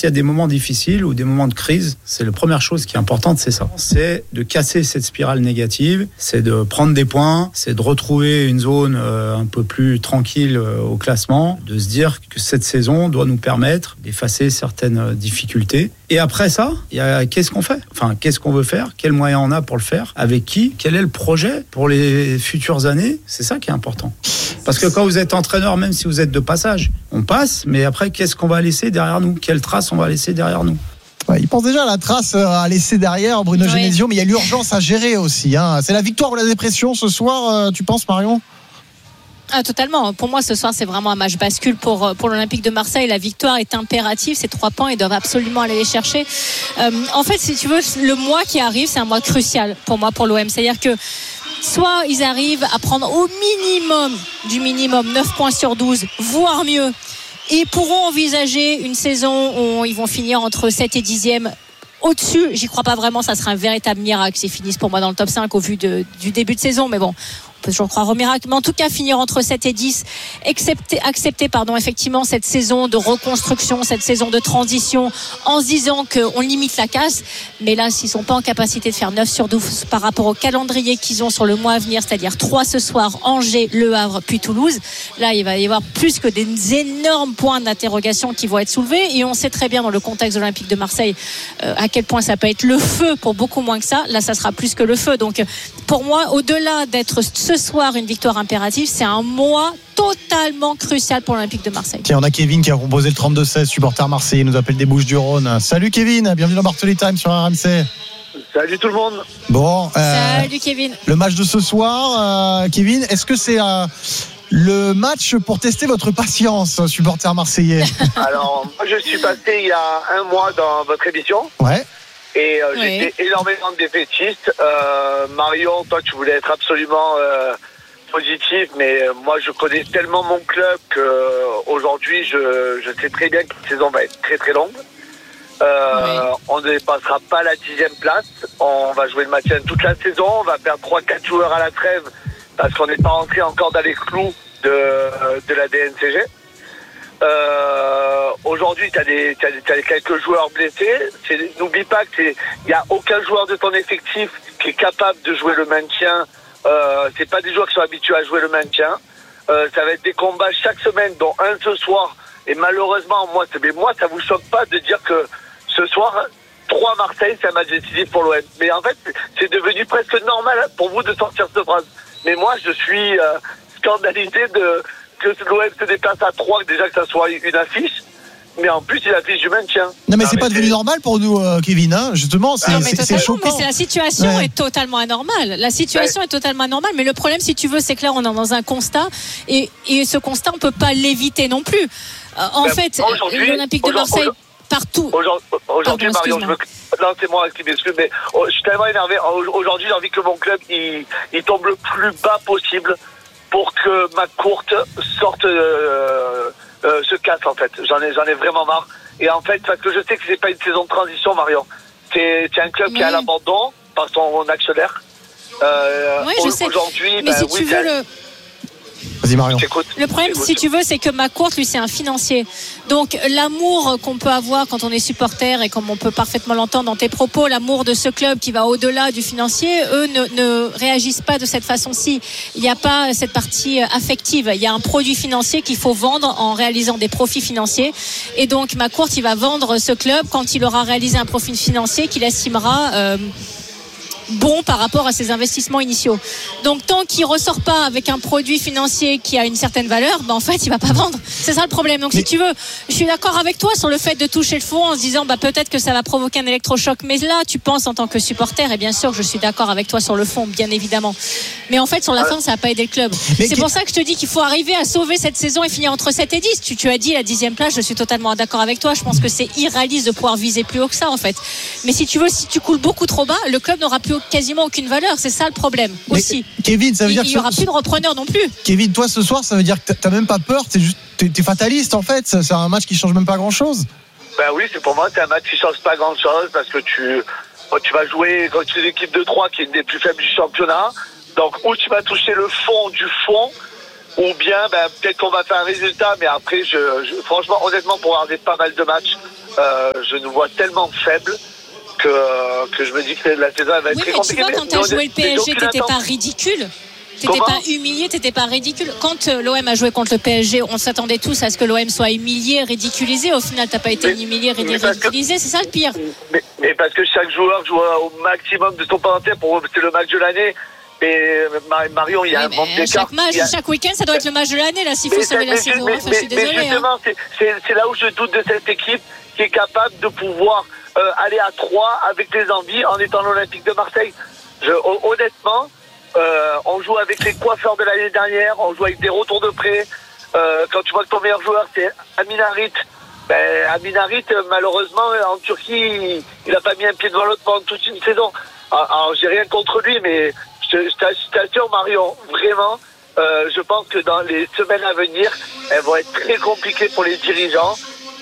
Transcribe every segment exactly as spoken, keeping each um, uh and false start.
s'il y a des moments difficiles ou des moments de crise, c'est la première chose qui est importante, c'est ça. C'est de casser cette spirale négative, c'est de prendre des points, c'est de retrouver une zone euh, un peu plus tranquille euh, au classement, de se dire que cette saison doit nous permettre d'effacer certaines difficultés. Et après ça, il y a qu'est-ce qu'on fait ? Enfin, qu'est-ce qu'on veut faire ? Quels moyens on a pour le faire ? Avec qui ? Quel est le projet pour les futures années ? C'est ça qui est important. Parce que quand vous êtes entraîneur, même si vous êtes de passage, on passe, mais après, qu'est-ce qu'on va laisser derrière nous ? Quelle trace on va laisser derrière nous ? Ouais, il pense déjà à la trace à laisser derrière Bruno Oui. Genesio, mais il y a l'urgence à gérer aussi. Hein. C'est la victoire ou la dépression ce soir, tu penses, Marion ? Ah, totalement. Pour moi, ce soir, c'est vraiment un match bascule pour, pour l'Olympique de Marseille. La victoire est impérative. Ces trois points, ils doivent absolument aller les chercher. Euh, en fait, si tu veux, le mois qui arrive, c'est un mois crucial pour moi, pour l'O M. C'est-à-dire que soit ils arrivent à prendre au minimum, du minimum, neuf points sur douze, voire mieux. Ils pourront envisager une saison où ils vont finir entre sept et dixième. Au-dessus, j'y crois pas vraiment. Ça sera un véritable miracle s'ils finissent pour moi dans le top cinq au vu de, du début de saison. Mais bon, on peut toujours croire au miracle. Mais en tout cas, finir entre sept et dix, accepter, accepter pardon, effectivement cette saison de reconstruction, cette saison de transition, en se disant qu'on limite la casse. Mais là, s'ils sont pas en capacité de faire neuf sur douze par rapport au calendrier qu'ils ont sur le mois à venir, c'est-à-dire trois ce soir, Angers, Le Havre, puis Toulouse, là, il va y avoir plus que des énormes points d'interrogation qui vont être soulevés. Et on sait très bien dans le contexte de l'Olympique de Marseille euh, à quel point ça peut être le feu pour beaucoup moins que ça. Là, ça sera plus que le feu. Donc, pour moi, au-delà d'être ce soir une victoire impérative, c'est un mois totalement crucial pour l'Olympique de Marseille. Tiens, on a Kevin qui a composé le trente-deux seize, supporter marseillais, il nous appelle des Bouches-du-Rhône. Salut Kevin, bienvenue dans Bartoli Time sur R M C. Salut tout le monde. Bon, euh, Salut Kevin. Le match de ce soir, euh, Kevin, est-ce que c'est euh, le match pour tester votre patience, supporter marseillais? Alors, moi je suis passé il y a un mois dans votre émission. Ouais. Et euh, Oui. j'étais énormément défaitiste. Euh, Marion, toi tu voulais être absolument euh, positif, mais euh, moi je connais tellement mon club qu'aujourd'hui je, je sais très bien que la saison va être très très longue. Euh, Oui. On ne dépassera pas la dixième place. On va jouer le maintien toute la saison. On va perdre trois quatre joueurs à la trêve parce qu'on n'est pas rentré encore dans les clous de, de la D N C G. Euh, aujourd'hui, tu as des, t'as, t'as quelques joueurs blessés. C'est, n'oublie pas qu'il n'y a aucun joueur de ton effectif qui est capable de jouer le maintien. Euh, c'est pas des joueurs qui sont habitués à jouer le maintien. Euh, ça va être des combats chaque semaine, dont un ce soir. Et malheureusement, moi, mais moi, ça vous choque pas de dire que ce soir, trois Marseille, c'est un match décisif pour l'O M. Mais en fait, c'est devenu presque normal pour vous de sortir cette phrase. Mais moi, je suis euh, scandalisé de que l'O M se déplace à trois, déjà que ça soit une affiche, mais en plus il affiche du maintien. Non mais Ah, c'est mais pas devenu c'est... normal pour nous, euh, Kevin, hein. Justement, c'est, Non, mais c'est, c'est totalement, choquant. mais c'est la situation Ouais. est totalement anormale. La situation ouais. est totalement anormale, mais le problème, si tu veux, c'est que là, on est dans un constat, et, et ce constat, on peut pas l'éviter non plus. Euh, en ben, fait, l'Olympique de aujourd'hui, Marseille, partout. Aujourd'hui, aujourd'hui Pardon, Marion, je veux... non, c'est moi qui m'excuse, mais oh, je suis tellement énervé. Aujourd'hui, j'ai envie que mon club il, il tombe le plus bas possible pour que McCourt sorte, euh, euh, se casse en fait. J'en ai, j'en ai vraiment marre. Et en fait, parce que je sais que c'est pas une saison de transition, Marion. C'est, c'est un club oui. qui est à l'abandon par son actionnaire. Euh, oui, je sais. Aujourd'hui, mais ben, si oui, tu veux le... Vas-y Marion. Le problème, si tu veux, c'est que McCourt, lui, c'est un financier. Donc, l'amour qu'on peut avoir quand on est supporter, et comme on peut parfaitement l'entendre dans tes propos, l'amour de ce club qui va au-delà du financier, eux ne, ne réagissent pas de cette façon-ci. Il n'y a pas cette partie affective. Il y a un produit financier qu'il faut vendre en réalisant des profits financiers. Et donc, McCourt, il va vendre ce club quand il aura réalisé un profit financier qu'il estimera... Euh, bon par rapport à ses investissements initiaux. Donc tant qu'il ressort pas avec un produit financier qui a une certaine valeur, ben en fait il va pas vendre. C'est ça le problème. Donc mais... si tu veux, je suis d'accord avec toi sur le fait de toucher le fond en se disant bah peut-être que ça va provoquer un électrochoc. Mais là tu penses en tant que supporter, et bien sûr je suis d'accord avec toi sur le fond, bien évidemment. Mais en fait sur la fin ça va pas aider le club. Mais c'est qui... pour ça que je te dis qu'il faut arriver à sauver cette saison et finir entre sept et dix. Tu, tu as dit la dixième place, je suis totalement d'accord avec toi. Je pense que c'est irréaliste de pouvoir viser plus haut que ça en fait. Mais si tu veux, si tu coules beaucoup trop bas, le club n'aura plus quasiment aucune valeur, c'est ça le problème aussi. Mais Kevin, ça veut il, dire il y aura ce... plus de repreneurs non plus. Kevin, toi ce soir, ça veut dire que t'as même pas peur, t'es juste, t'es, t'es fataliste en fait. C'est un match qui change même pas grand chose. Ben oui, c'est pour moi, c'est un match qui change pas grand chose parce que tu, tu vas jouer contre une équipe de trois qui est une des plus faibles du championnat. Donc ou tu vas toucher le fond du fond, ou bien ben peut-être qu'on va faire un résultat, mais après, je, je franchement, honnêtement, pour regarder pas mal de matchs. euh, je nous vois tellement faibles que, euh, que je me dis que la saison elle va être oui, très mais compliquée. Tu vois, quand tu as joué le P S G, t'étais pas ridicule. T'étais pas humilié, t'étais pas ridicule. Quand euh, l'O M a joué contre le P S G, on s'attendait tous à ce que l'O M soit humilié, ridiculisé. Au final, t'as pas été mais, humilié, ridiculisé. Que, c'est ça le pire. Mais, mais parce que chaque joueur joue au maximum de son potentiel pour c'est le match de l'année. Et Marion, il y a oui, un manque d'écart. Chaque match, a... chaque week-end, ça doit être le match de l'année là, s'il faut sauver la saison. Mais, enfin, je suis désolée. Mais justement, hein. c'est, c'est là où je doute de cette équipe qui est capable de pouvoir euh, aller à trois avec les envies en étant l'Olympique de Marseille. Je, honnêtement. Euh, on joue avec les coiffeurs de l'année dernière, on joue avec des retours de près. Euh, quand tu vois que ton meilleur joueur c'est Amin Harit, ben Amin Harit malheureusement en Turquie il n'a pas mis un pied devant l'autre pendant toute une saison. Alors, alors j'ai rien contre lui, mais je, je t'assure Marion, vraiment, euh, je pense que dans les semaines à venir, elles vont être très compliquées pour les dirigeants.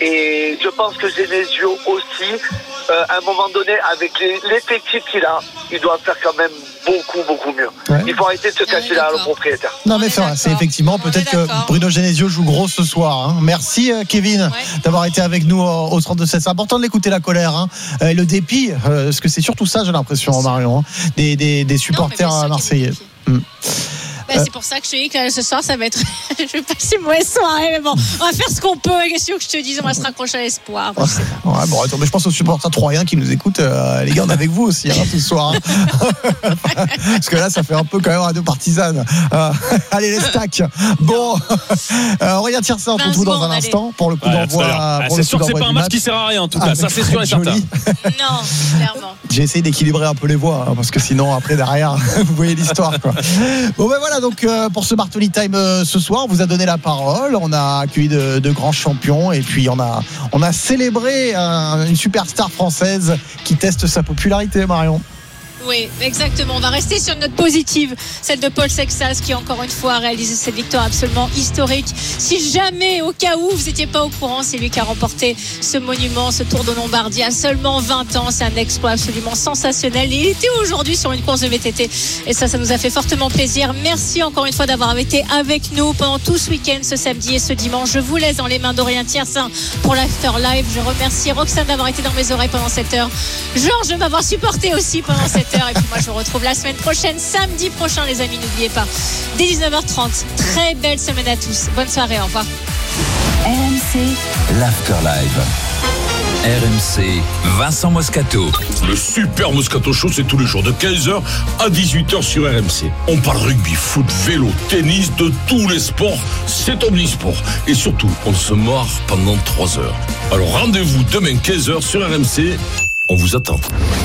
Et je pense que Genesio aussi, euh, à un moment donné, avec les, l'effectif qu'il a, il doit faire quand même beaucoup, beaucoup mieux. Ouais. Il faut arrêter de se cacher là, le propriétaire. Non, mais c'est, c'est effectivement, On peut-être que Bruno Genesio joue gros ce soir. Hein. Merci, Kevin, ouais. d'avoir été avec nous au trente-deux sept. C'est important de l'écouter, la colère, hein. et le dépit, euh, parce que c'est surtout ça, j'ai l'impression, Marion, hein. des, des, des supporters non, marseillais. Hum. Ben, c'est pour ça que je te dis que ce soir ça va être je vais passer une mauvaise soirée, mais bon on va faire ce qu'on peut. Qu'est-ce que je te dis, on va se raccrocher à l'espoir. Ouais, ouais, bon, attends, mais je pense aux supporters troyens qui nous écoutent, euh, les gars, on est avec vous aussi hein, ce soir hein. Parce que là ça fait un peu quand même radio partisane. euh, allez les stacks. Bon euh, on regarde ça, on se retrouve dans un allez. instant pour le coup ouais, d'envoi ah, pour c'est le sûr que c'est pas un match qui sert à rien en tout cas, ah, ça c'est sûr et certain. Non, clairement. J'ai essayé d'équilibrer un peu les voix hein, parce que sinon après derrière vous voyez l'histoire quoi. Bon ben voilà, donc euh, pour ce Bartoli Time euh, ce soir, on vous a donné la parole, on a accueilli de, de grands champions et puis on a, on a célébré un, une superstar française qui teste sa popularité, Marion. Oui, exactement. On va rester sur une note positive, celle de Paul Sexas qui encore une fois a réalisé cette victoire absolument historique. Si jamais, au cas où vous n'étiez pas au courant, c'est lui qui a remporté ce monument, ce Tour de Lombardie à seulement vingt ans. C'est un exploit absolument sensationnel. Et il était aujourd'hui sur une course de V T T et ça, ça nous a fait fortement plaisir. Merci encore une fois d'avoir été avec nous pendant tout ce week-end, ce samedi et ce dimanche. Je vous laisse dans les mains d'Aurélien Tiersin pour l'After Live. Je remercie Roxane d'avoir été dans mes oreilles pendant cette heure. Georges de m'avoir supporté aussi pendant cette heure. Et puis moi je vous retrouve la semaine prochaine, samedi prochain les amis, n'oubliez pas, dès dix-neuf heures trente. Très belle semaine à tous, bonne soirée, au revoir. R M C l'After Live. R M C, Vincent Moscato. Le super Moscato Show, c'est tous les jours de quinze heures à dix-huit heures sur R M C. On parle rugby, foot, vélo, tennis, de tous les sports. C'est omnisport. Et surtout, on se marre pendant trois heures. Alors rendez-vous demain quinze heures sur R M C. On vous attend.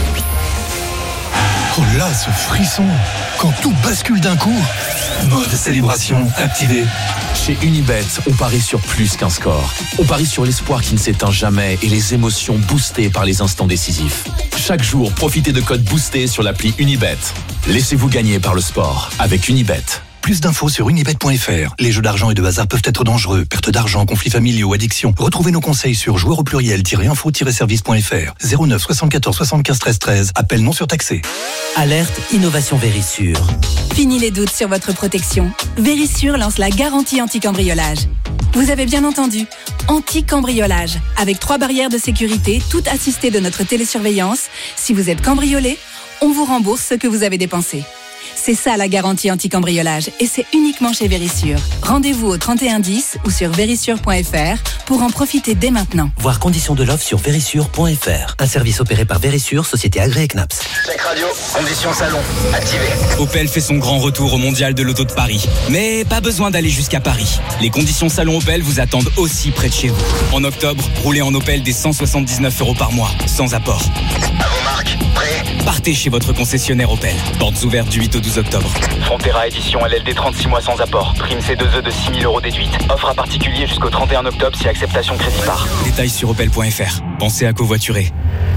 Oh là, ce frisson, quand tout bascule d'un coup. Mode célébration activé. Chez Unibet, on parie sur plus qu'un score. On parie sur l'espoir qui ne s'éteint jamais et les émotions boostées par les instants décisifs. Chaque jour, profitez de codes boostés sur l'appli Unibet. Laissez-vous gagner par le sport avec Unibet. Plus d'infos sur unibet point f r. Les jeux d'argent et de hasard peuvent être dangereux. Perte d'argent, conflits familiaux, addiction. Retrouvez nos conseils sur joueurs au pluriel-info-service point f r. zéro neuf soixante-quatorze soixante-quinze treize treize. Appel non surtaxé. Alerte Innovation Vérissure. Fini les doutes sur votre protection. Vérissure lance la garantie anti-cambriolage. Vous avez bien entendu, anti-cambriolage. Avec trois barrières de sécurité, toutes assistées de notre télésurveillance. Si vous êtes cambriolé, on vous rembourse ce que vous avez dépensé. C'est ça la garantie anti-cambriolage et c'est uniquement chez Vérissure. Rendez-vous au trente et un dix ou sur vérissure point f r pour en profiter dès maintenant. Voir conditions de l'offre sur vérissure point f r. Un service opéré par Vérissure, société agréée C N A P S. Tech Radio, conditions salon, activé. Opel fait son grand retour au mondial de l'auto de Paris. Mais pas besoin d'aller jusqu'à Paris. Les conditions salon Opel vous attendent aussi près de chez vous. En octobre, roulez en Opel des cent soixante-dix-neuf euros par mois, sans apport. À vos marques, prêts ? Partez chez votre concessionnaire Opel. Portes ouvertes du huit au douze octobre. Frontera édition L L D trente-six mois sans apport. Prime C deux E de six mille euros déduite. Offre à particulier jusqu'au trente et un octobre si acceptation crédit par. Détails sur opel point f r. Pensez à covoiturer.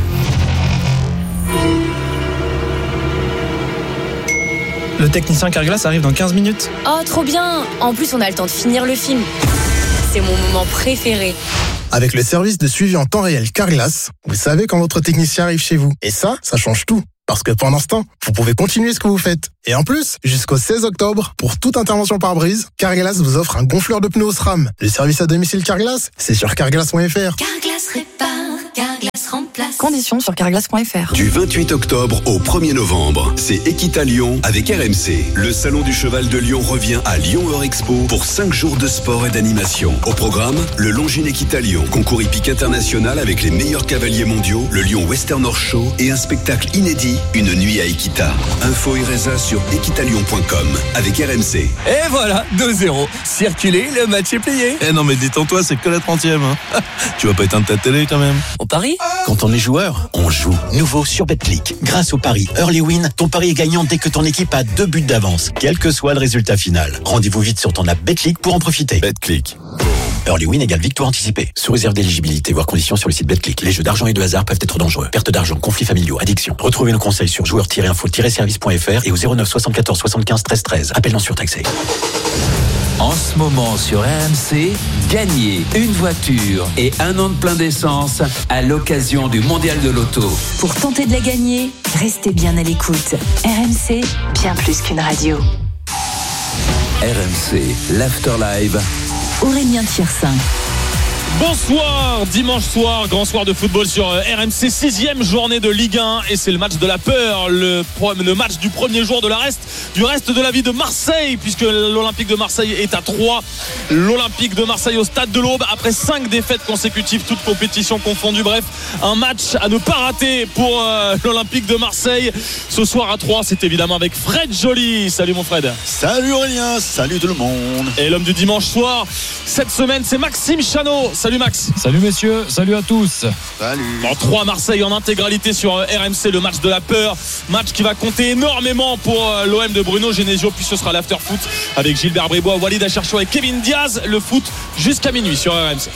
Le technicien Carglass arrive dans quinze minutes. Oh, trop bien! En plus, on a le temps de finir le film. C'est mon moment préféré. Avec le service de suivi en temps réel Carglass, vous savez quand votre technicien arrive chez vous. Et ça, ça change tout. Parce que pendant ce temps, vous pouvez continuer ce que vous faites. Et en plus, jusqu'au seize octobre, pour toute intervention par brise, Carglass vous offre un gonfleur de pneus SRAM. Le service à domicile Carglass, c'est sur carglass point f r. Carglass répare. Carglass remplace. Conditions sur carglass point f r. Du vingt-huit octobre au premier novembre, c'est Equitalion avec R M C. Le salon du cheval de Lyon revient à Lyon Eurexpo pour cinq jours de sport et d'animation. Au programme, le Longines Equitalion, concours hippique international avec les meilleurs cavaliers mondiaux, le Lyon Western Horse Show et un spectacle inédit, une nuit à Equita. Info et résa sur equitalion point com avec R M C. Et voilà, deux zéro. Circulez, le match est plié. Eh non mais détends-toi, c'est que la trentième. Hein. Tu vas pas éteindre ta télé quand même. On parie ? Quand on est joueur, on joue. Nouveau sur Betclic. Grâce au pari Early Win, ton pari est gagnant dès que ton équipe a deux buts d'avance, quel que soit le résultat final. Rendez-vous vite sur ton app Betclic pour en profiter. Betclic. Early Win égale victoire anticipée. Sous réserve d'éligibilité, voire conditions sur le site Betclic. Les jeux d'argent et de hasard peuvent être dangereux. Perte d'argent, conflits familiaux, addiction. Retrouvez nos conseils sur joueurs tiret info tiret service point f r et au zéro neuf soixante-quatorze soixante-quinze treize treize. Appel non surtaxé. En ce moment sur R M C, gagnez une voiture et un an de plein d'essence à l'occasion du Mondial de l'Auto. Pour tenter de la gagner, restez bien à l'écoute. R M C, bien plus qu'une radio. R M C, l'After Live. Aurélien Thiersin. Bonsoir, dimanche soir, grand soir de football sur R M C, sixième journée de Ligue un et c'est le match de la peur, le, le match du premier jour de la reste, du reste de la vie de Marseille, puisque l'Olympique de Marseille est à trois. L'Olympique de Marseille au stade de l'Aube après cinq défaites consécutives, toutes compétitions confondues. Bref, un match à ne pas rater pour euh, l'Olympique de Marseille. Ce soir à trois, c'est évidemment avec Fred Joly. Salut mon Fred. Salut Aurélien, salut tout le monde. Et l'homme du dimanche soir, cette semaine, c'est Maxime Chanot. Salut Max. Salut messieurs, salut à tous. Salut. En trois Marseille en intégralité sur R M C, le match de la peur, match qui va compter énormément pour l'O M de Bruno Genesio, puis ce sera l'after foot avec Gilbert Bribois, Walid Acharchoua et Kevin Diaz, le foot jusqu'à minuit sur R M C.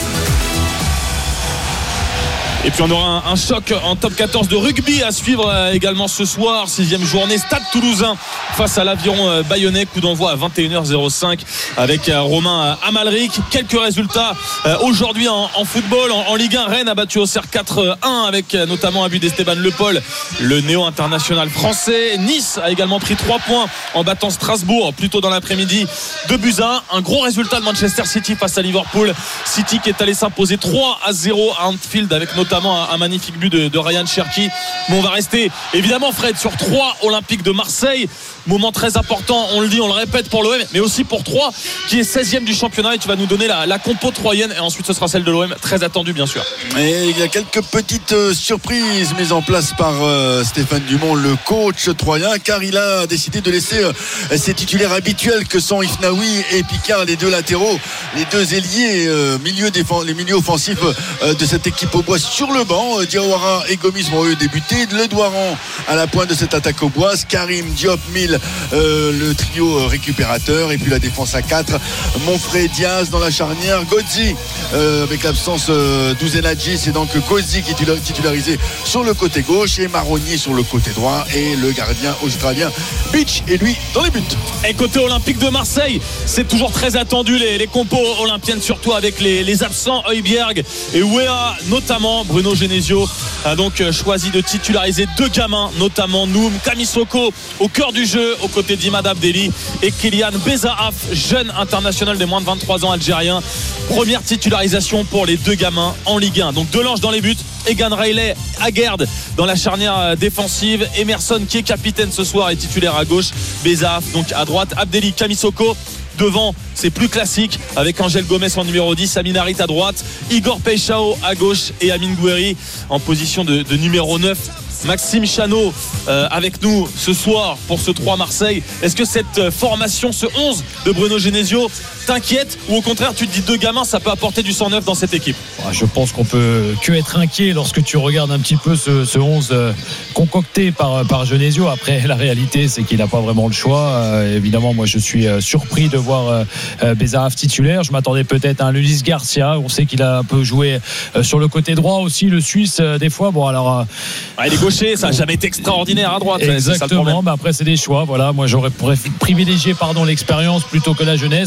Et puis on aura un, un choc en top quatorze de rugby à suivre euh, également ce soir, sixième journée, Stade Toulousain face à l'Aviron euh, Bayonnais, coup d'envoi à vingt et une heures cinq avec euh, Romain euh, Amalric. Quelques résultats euh, aujourd'hui en, en football, en, en Ligue un. Rennes a battu Auxerre quatre un avec euh, notamment un but d'Esteban Le Paul, le néo-international français. Nice a également pris trois points en battant Strasbourg plus tôt dans l'après-midi, deux buts à un. Un gros résultat de Manchester City face à Liverpool, City qui est allé s'imposer trois à zéro à Anfield avec notamment notamment un, un magnifique but de, de Ryan Cherki. Mais on va rester évidemment Fred sur trois Olympiques de Marseille, moment très important, on le dit, on le répète pour l'O M, mais aussi pour Troyes qui est seizième du championnat, et tu vas nous donner la, la compo troyenne et ensuite ce sera celle de l'O M, très attendue bien sûr. Et il y a quelques petites euh, surprises mises en place par euh, Stéphane Dumont, le coach troyen, car il a décidé de laisser euh, ses titulaires habituels que sont Ifnaoui et Picard, les deux latéraux, les deux ailiers euh, milieu défense, les milieux offensifs euh, de cette équipe au bois sur le banc. euh, Diawara et Gomis vont eux débuter, le Douaran à la pointe de cette attaque au bois, Karim, Diop, Mille, euh, le trio récupérateur, et puis la défense à quatre, Monfray, Diaz dans la charnière, Godzi euh, avec l'absence euh, d'Ouzenadji, c'est donc Godzi qui est titularisé sur le côté gauche et Marronnier sur le côté droit, et le gardien australien Beach et lui dans les buts. Et côté Olympique de Marseille, c'est toujours très attendu les, les compos olympiennes, surtout avec les, les absents Højbjerg et Wea notamment. Bruno Genesio a donc choisi de titulariser deux gamins, notamment Noum Kamisoko au cœur du jeu aux côtés d'Imad Abdelli et Kylian Bezaaf, jeune international des moins de vingt-trois ans algérien. Première titularisation pour les deux gamins en Ligue un. Donc Delange dans les buts, Egan Riley, Aguerd dans la charnière défensive, Emerson qui est capitaine ce soir est titulaire à gauche, Bezaaf donc à droite, Abdelli, Kamisoko. Devant, c'est plus classique avec Angel Gomez en numéro dix, Amin Harit à droite, Igor Peixao à gauche et Amine Gouiri en position de, de numéro neuf. Maxime Chanot euh, avec nous ce soir pour ce trois Marseille. Est-ce que cette formation, ce onze de Bruno Genesio t'inquiète, ou au contraire tu te dis deux gamins ça peut apporter du sang neuf dans cette équipe? Je pense qu'on peut que être inquiet lorsque tu regardes un petit peu ce, ce onze euh, concocté par, par Genesio. Après la réalité c'est qu'il n'a pas vraiment le choix. euh, évidemment moi je suis euh, surpris de voir euh, Bezaaf titulaire. Je m'attendais peut-être à un Luis Garcia, on sait qu'il a un peu joué euh, sur le côté droit aussi, le Suisse euh, des fois. Bon alors euh, ah, il est gaucher, ça n'a jamais été extraordinaire à droite. Exactement, mais après c'est des choix. Voilà, moi j'aurais privilégié pardon l'expérience plutôt que la jeunesse. Maintenant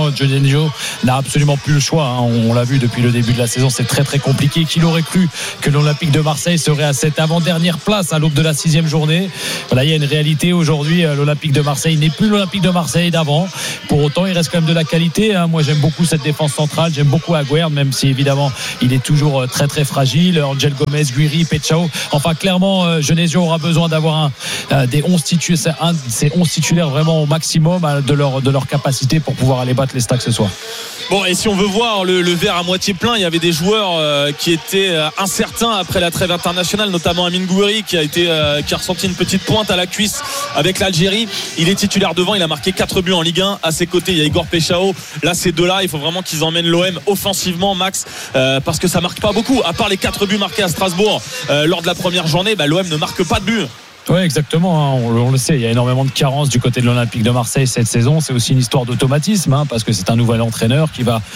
Bruno Genesio n'a absolument plus le choix. Hein. On, on l'a vu depuis le début de la saison, c'est très très compliqué. Qui l'aurait cru que l'Olympique de Marseille serait à cette avant-dernière place à l'aube de la sixième journée. Voilà, il y a une réalité aujourd'hui. L'Olympique de Marseille n'est plus l'Olympique de Marseille d'avant. Pour autant, il reste quand même de la qualité. Hein. Moi, j'aime beaucoup cette défense centrale. J'aime beaucoup Aguerd, même si évidemment il est toujours très très fragile. Angel Gomez, Guiri, Pechao. Enfin, clairement, Genesio aura besoin d'avoir un, un des onze titulaires, un de ces onze titulaires vraiment au maximum de leur de leur capacité pour pouvoir aller battre les Stacks ce soir. Bon, et si on veut voir le, le verre à moitié plein, il y avait des joueurs euh, qui étaient euh, incertains après la trêve internationale, notamment Amine Gouiri qui a été euh, qui a ressenti une petite pointe à la cuisse avec l'Algérie. Il est titulaire devant, il a marqué quatre buts en Ligue un. À ses côtés, il y a Igor Pechao. Là, ces deux-là, il faut vraiment qu'ils emmènent l'O M offensivement, Max, euh, parce que ça marque pas beaucoup. À part les quatre buts marqués à Strasbourg euh, lors de la première journée, bah, l'O M ne marque pas de buts. Oui, exactement, hein, on, on le sait, il y a énormément de carences du côté de l'Olympique de Marseille cette saison. C'est aussi une histoire d'automatisme, hein, parce que c'est un nouvel entraîneur qui va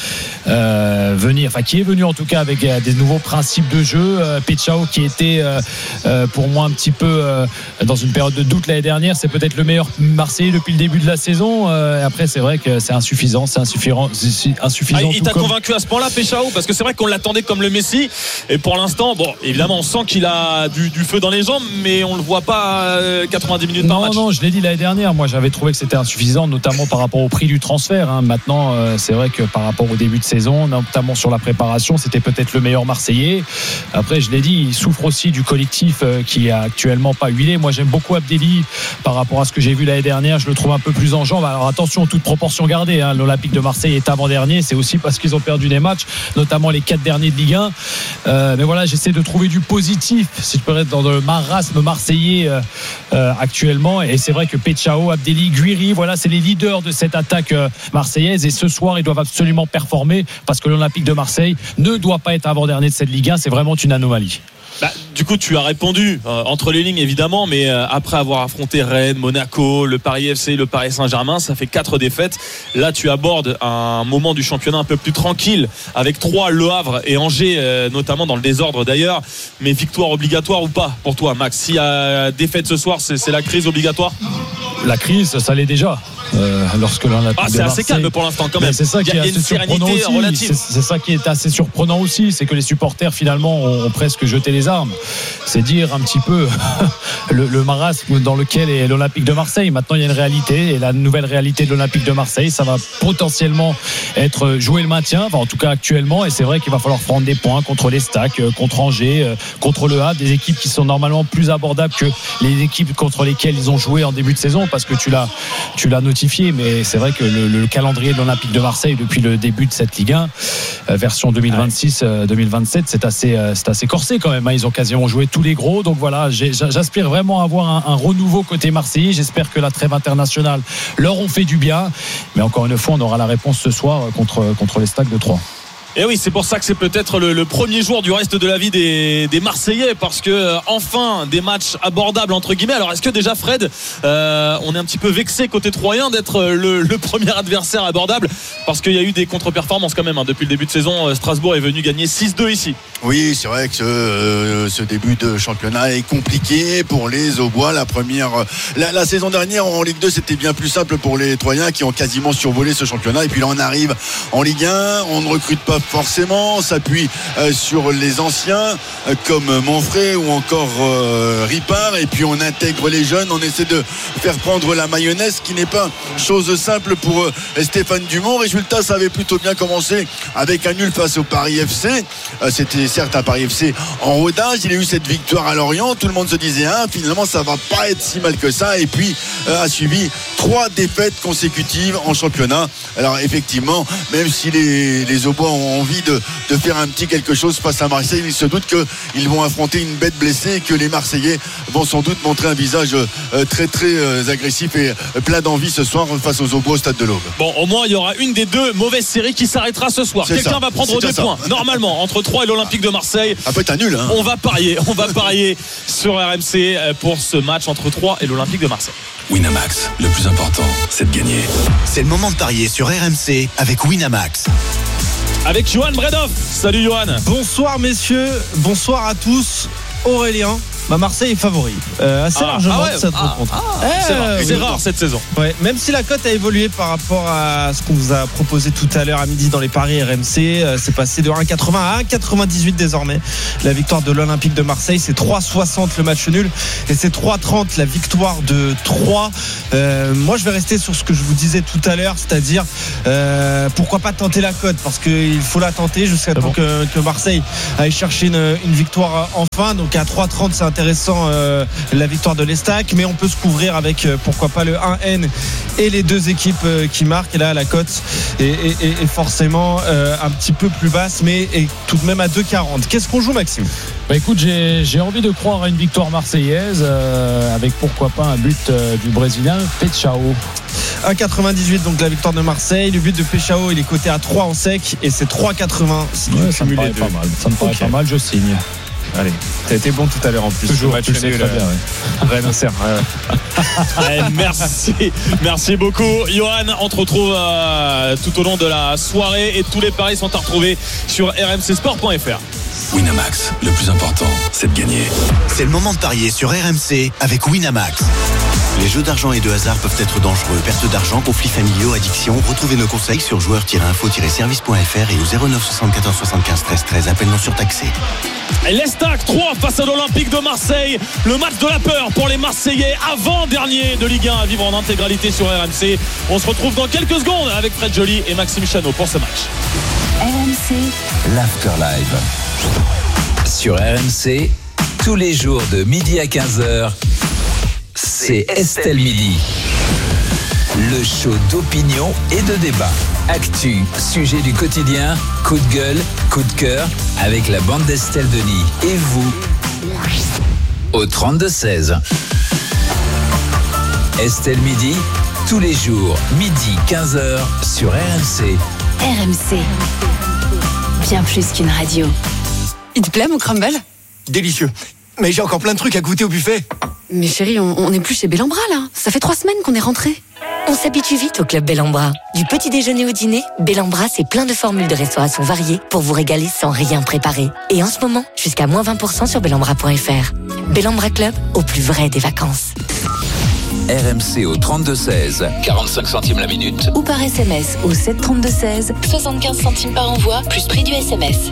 euh, venir, enfin qui est venu en tout cas avec euh, des nouveaux principes de jeu. euh, Pechao qui était euh, euh, pour moi un petit peu euh, dans une période de doute l'année dernière, c'est peut-être le meilleur Marseillais depuis le début de la saison. Euh, après c'est vrai que c'est insuffisant, c'est insuffisant, c'est insuffisant. Ah, il t'a comme... convaincu à ce point-là, Pechao, parce que c'est vrai qu'on l'attendait comme le Messi, et pour l'instant, bon, évidemment, on sent qu'il a du, du feu dans les jambes, mais on le voit pas quatre-vingt-dix minutes par non, match. Non, non, je l'ai dit l'année dernière. Moi, j'avais trouvé que c'était insuffisant, notamment par rapport au prix du transfert. Hein. Maintenant, euh, c'est vrai que par rapport au début de saison, notamment sur la préparation, c'était peut-être le meilleur Marseillais. Après, je l'ai dit, il souffre aussi du collectif euh, qui est actuellement pas huilé. Moi, j'aime beaucoup Abdelli par rapport à ce que j'ai vu l'année dernière. Je le trouve un peu plus en jambes. Alors attention, toute proportion gardée. Hein. L'Olympique de Marseille est avant-dernier. C'est aussi parce qu'ils ont perdu des matchs, notamment les quatre derniers de Ligue un. Euh, mais voilà, j'essaie de trouver du positif, si je peux être dans le marasme marseillais euh, Euh, actuellement, et c'est vrai que Pechao, Abdelli, Guiri, voilà, c'est les leaders de cette attaque euh, marseillaise, et ce soir ils doivent absolument performer parce que l'Olympique de Marseille ne doit pas être avant-dernier de cette Ligue un. C'est vraiment une anomalie. Bah, du coup, tu as répondu euh, entre les lignes évidemment, mais euh, après avoir affronté Rennes, Monaco, le Paris F C, le Paris Saint-Germain, ça fait quatre défaites. Là, tu abordes un moment du championnat un peu plus tranquille avec Troyes, Le Havre et Angers, euh, notamment dans le désordre d'ailleurs. Mais victoire obligatoire ou pas pour toi, Max? S'il y a défaite ce soir, c'est, c'est la crise obligatoire? La crise, ça l'est déjà. Euh, lorsque l'Olympique ah, de c'est Marseille, assez calme pour l'instant quand même. C'est ça qui est assez surprenant aussi. C'est, c'est ça qui est assez surprenant aussi, c'est que les supporters finalement ont, ont presque jeté les armes. C'est dire un petit peu le, le marasme dans lequel est l'Olympique de Marseille. Maintenant, il y a une réalité, et la nouvelle réalité de l'Olympique de Marseille, ça va potentiellement être jouer le maintien, enfin en tout cas actuellement. Et c'est vrai qu'il va falloir prendre des points contre les Stacks, contre Angers, contre le Havre, des équipes qui sont normalement plus abordables que les équipes contre lesquelles ils ont joué en début de saison, parce que tu l'as, tu l'as notifié. Mais c'est vrai que le, le calendrier de l'Olympique de Marseille depuis le début de cette Ligue un, euh, version deux mille vingt-six deux mille vingt-sept, c'est assez, euh, c'est assez corsé quand même. Hein. Ils ont quasiment joué tous les gros. Donc voilà, j'ai, j'aspire vraiment à avoir un, un renouveau côté marseillais. J'espère que la trêve internationale leur ont fait du bien. Mais encore une fois, on aura la réponse ce soir contre, contre les Stacks de Troyes. Et oui, c'est pour ça que c'est peut-être le, le premier jour du reste de la vie des, des Marseillais, parce que euh, enfin des matchs abordables entre guillemets. Alors est-ce que déjà Fred, euh, on est un petit peu vexé côté troyen d'être le, le premier adversaire abordable, parce qu'il y a eu des contre-performances quand même hein. Depuis le début de saison, Strasbourg est venu gagner six deux ici. Oui, c'est vrai que ce, euh, ce début de championnat est compliqué pour les Aubois. La première, la, la saison dernière en Ligue deux, c'était bien plus simple pour les Troyens qui ont quasiment survolé ce championnat. Et puis là, on arrive en Ligue un, on ne recrute pas forcément, on s'appuie euh, sur les anciens euh, comme Monfray ou encore euh, Ripard, et puis on intègre les jeunes, on essaie de faire prendre la mayonnaise, qui n'est pas chose simple pour euh, Stéphane Dumont. Résultat, ça avait plutôt bien commencé avec un nul face au Paris F C. Euh, c'était certes un Paris F C en rodage, il a eu cette victoire à Lorient, tout le monde se disait ah, finalement ça va pas être si mal que ça, et puis euh, a suivi trois défaites consécutives en championnat. Alors effectivement, même si les, les Aubois ont envie de, de faire un petit quelque chose face à Marseille, il se doute qu'ils vont affronter une bête blessée et que les Marseillais vont sans doute montrer un visage euh, très très euh, agressif et euh, plein d'envie ce soir face aux Aubois au Stade de l'Aube. Bon, au moins il y aura une des deux mauvaises séries qui s'arrêtera ce soir. C'est Quelqu'un ça. va prendre deux points normalement entre Troyes et l'Olympique de Marseille. Ça peut être un nul hein. On va parier, on va parier sur R M C pour ce match entre Troyes et l'Olympique de Marseille. Winamax, le plus important, c'est de gagner. C'est le moment de parier sur R M C avec Winamax. Avec Johan Bredoff. Salut Johan. Bonsoir messieurs, bonsoir à tous. Aurélien, bah Marseille est favori. Euh, assez ah, largement ah ouais, cette ah, rencontre. Ah, eh, c'est rare, oui. c'est rare cette saison. Ouais, même si la cote a évolué par rapport à ce qu'on vous a proposé tout à l'heure à midi dans les paris R M C, euh, c'est passé de un virgule quatre-vingts à un virgule quatre-vingt-dix-huit désormais. La victoire de l'Olympique de Marseille, c'est trois virgule soixante le match nul et c'est trois virgule trente la victoire de Troyes. Euh, moi, je vais rester sur ce que je vous disais tout à l'heure, c'est-à-dire euh, pourquoi pas tenter la cote, parce qu'il faut la tenter jusqu'à temps bon. que, que Marseille aille chercher une, une victoire enfin. Donc à trois virgule trente, c'est intéressant euh, la victoire de l'Estac, mais on peut se couvrir avec euh, pourquoi pas le un N et les deux équipes euh, qui marquent. Et là, la cote est, est, est forcément euh, un petit peu plus basse, mais est tout de même à deux virgule quarante. Qu'est-ce qu'on joue, Maxime? Bah écoute, j'ai, j'ai envie de croire à une victoire marseillaise euh, avec pourquoi pas un but euh, du Brésilien Pechao. un virgule quatre-vingt-dix-huit donc la victoire de Marseille. Le but de Pechao, il est coté à trois en sec et c'est trois virgule quatre-vingts. Ouais, ça me paraît pas mal. Ça me paraît okay. pas mal, je signe. Allez, t'as été bon tout à l'heure en plus. Toujours, tu le sais très bien. Ouais. Ouais, ouais. Merci, merci beaucoup, Johan. On te retrouve euh, tout au long de la soirée et tous les paris sont à retrouver sur r m c sport point f r. Winamax, le plus important, c'est de gagner. C'est le moment de parier sur R M C avec Winamax. Les jeux d'argent et de hasard peuvent être dangereux. Perte d'argent, conflits familiaux, addiction. Retrouvez nos conseils sur joueurs tiret info tiret service point f r et au zéro neuf soixante-quatorze soixante-quinze treize treize. Appel non surtaxé. L'Estac trois face à l'Olympique de Marseille. Le match de la peur pour les Marseillais, avant-dernier de Ligue un à vivre en intégralité sur R M C. On se retrouve dans quelques secondes avec Fred Joly et Maxime Chanot pour ce match. R M C, l'Afterlive. Sur R M C, tous les jours de midi à quinze heures, c'est Estelle Midi. Le show d'opinion et de débat. Actu, sujet du quotidien, coup de gueule, coup de cœur, avec la bande d'Estelle Denis. Et vous, au trente-deux seize. Estelle Midi, tous les jours, midi quinze heures, sur R M C. R M C, bien plus qu'une radio. Il te plaît mon crumble? Délicieux. Mais j'ai encore plein de trucs à goûter au buffet. Mais chérie, on n'est plus chez Bellambra là. Ça fait trois semaines qu'on est rentré. On s'habitue vite au club Bellambra. Du petit déjeuner au dîner, Bellambra, c'est plein de formules de restauration variées pour vous régaler sans rien préparer. Et en ce moment, jusqu'à moins vingt pour cent sur bellambra point f r. Bellambra Club, au plus vrai des vacances. R M C au trente-deux seize, quarante-cinq centimes la minute. Ou par S M S au sept trente-deux seize, soixante-quinze centimes par envoi, plus prix du S M S.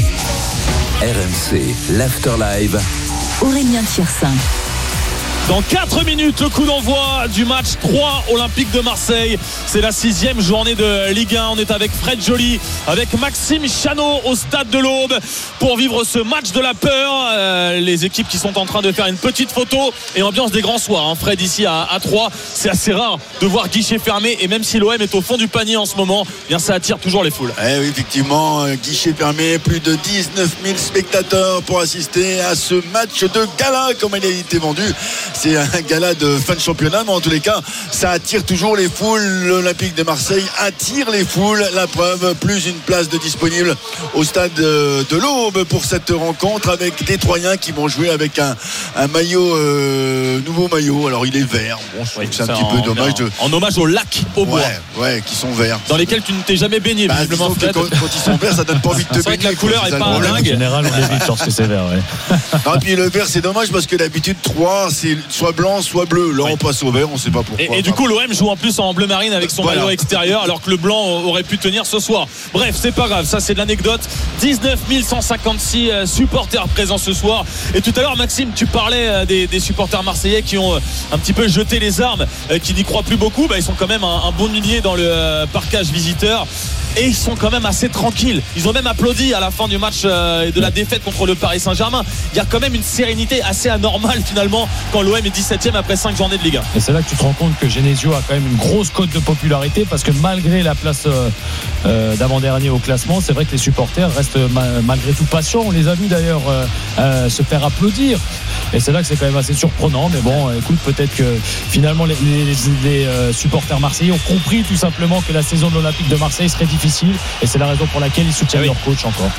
R M C, l'Afterlive. Aurélien Thiersin. Dans quatre minutes, le coup d'envoi du match trois Olympique de Marseille. C'est la sixième journée de Ligue un. On est avec Fred Joly, avec Maxime Chanot au stade de l'Aube pour vivre ce match de la peur. Euh, les équipes qui sont en train de faire une petite photo et ambiance des grands soirs. Hein. Fred ici à, à Troyes, c'est assez rare de voir guichet fermé. Et même si l'O M est au fond du panier en ce moment, eh bien ça attire toujours les foules. Eh oui, effectivement, guichet fermé, plus de dix-neuf mille spectateurs pour assister à ce match de gala comme il a été vendu. C'est un gala de fin de championnat, mais en tous les cas, ça attire toujours les foules. L'Olympique de Marseille attire les foules. La preuve, plus une place de disponible au stade de l'Aube pour cette rencontre avec des Troyens qui vont jouer avec un, un maillot, euh, nouveau maillot. Alors il est vert. Bon, je trouve oui, que c'est un petit en, peu dommage. De... En hommage au lac au bois. Ouais, ouais, qui sont verts. Dans lesquels tu ne t'es jamais baigné, bah, visiblement. Quand, quand ils sont verts, ça donne pas envie de te baigner. C'est vrai que la couleur quoi, est pas dingue. En général, on évite lorsque c'est vert, ouais. Non, et puis le vert, c'est dommage parce que d'habitude, trois, c'est soit blanc, soit bleu. Là, oui. On passe au vert, on sait pas pourquoi. Et, et du coup, l'O M joue en plus en bleu marine avec son voilà. maillot extérieur, alors que le blanc aurait pu tenir ce soir. Bref, c'est pas grave, ça c'est de l'anecdote. dix-neuf mille cent cinquante-six supporters présents ce soir. Et tout à l'heure, Maxime, tu parlais des, des supporters marseillais qui ont un petit peu jeté les armes, qui n'y croient plus beaucoup. Bah, ils sont quand même un, un bon millier dans le parcage visiteur. Et ils sont quand même assez tranquilles. Ils ont même applaudi à la fin du match euh, de la défaite contre le Paris Saint-Germain. Il y a quand même une sérénité assez anormale finalement quand l'O M est dix-septième après cinq journées de Ligue un. Et c'est là que tu te rends compte que Genesio a quand même une grosse cote de popularité parce que malgré la place euh, euh, d'avant-dernier au classement, c'est vrai que les supporters restent ma- malgré tout patients. On les a vus d'ailleurs euh, euh, se faire applaudir. Et c'est là que c'est quand même assez surprenant. Mais bon, écoute, peut-être que finalement les, les, les, les euh, supporters marseillais ont compris tout simplement que la saison de l'Olympique de Marseille serait difficile. Et c'est la raison pour laquelle ils soutiennent ah oui. leur coach encore.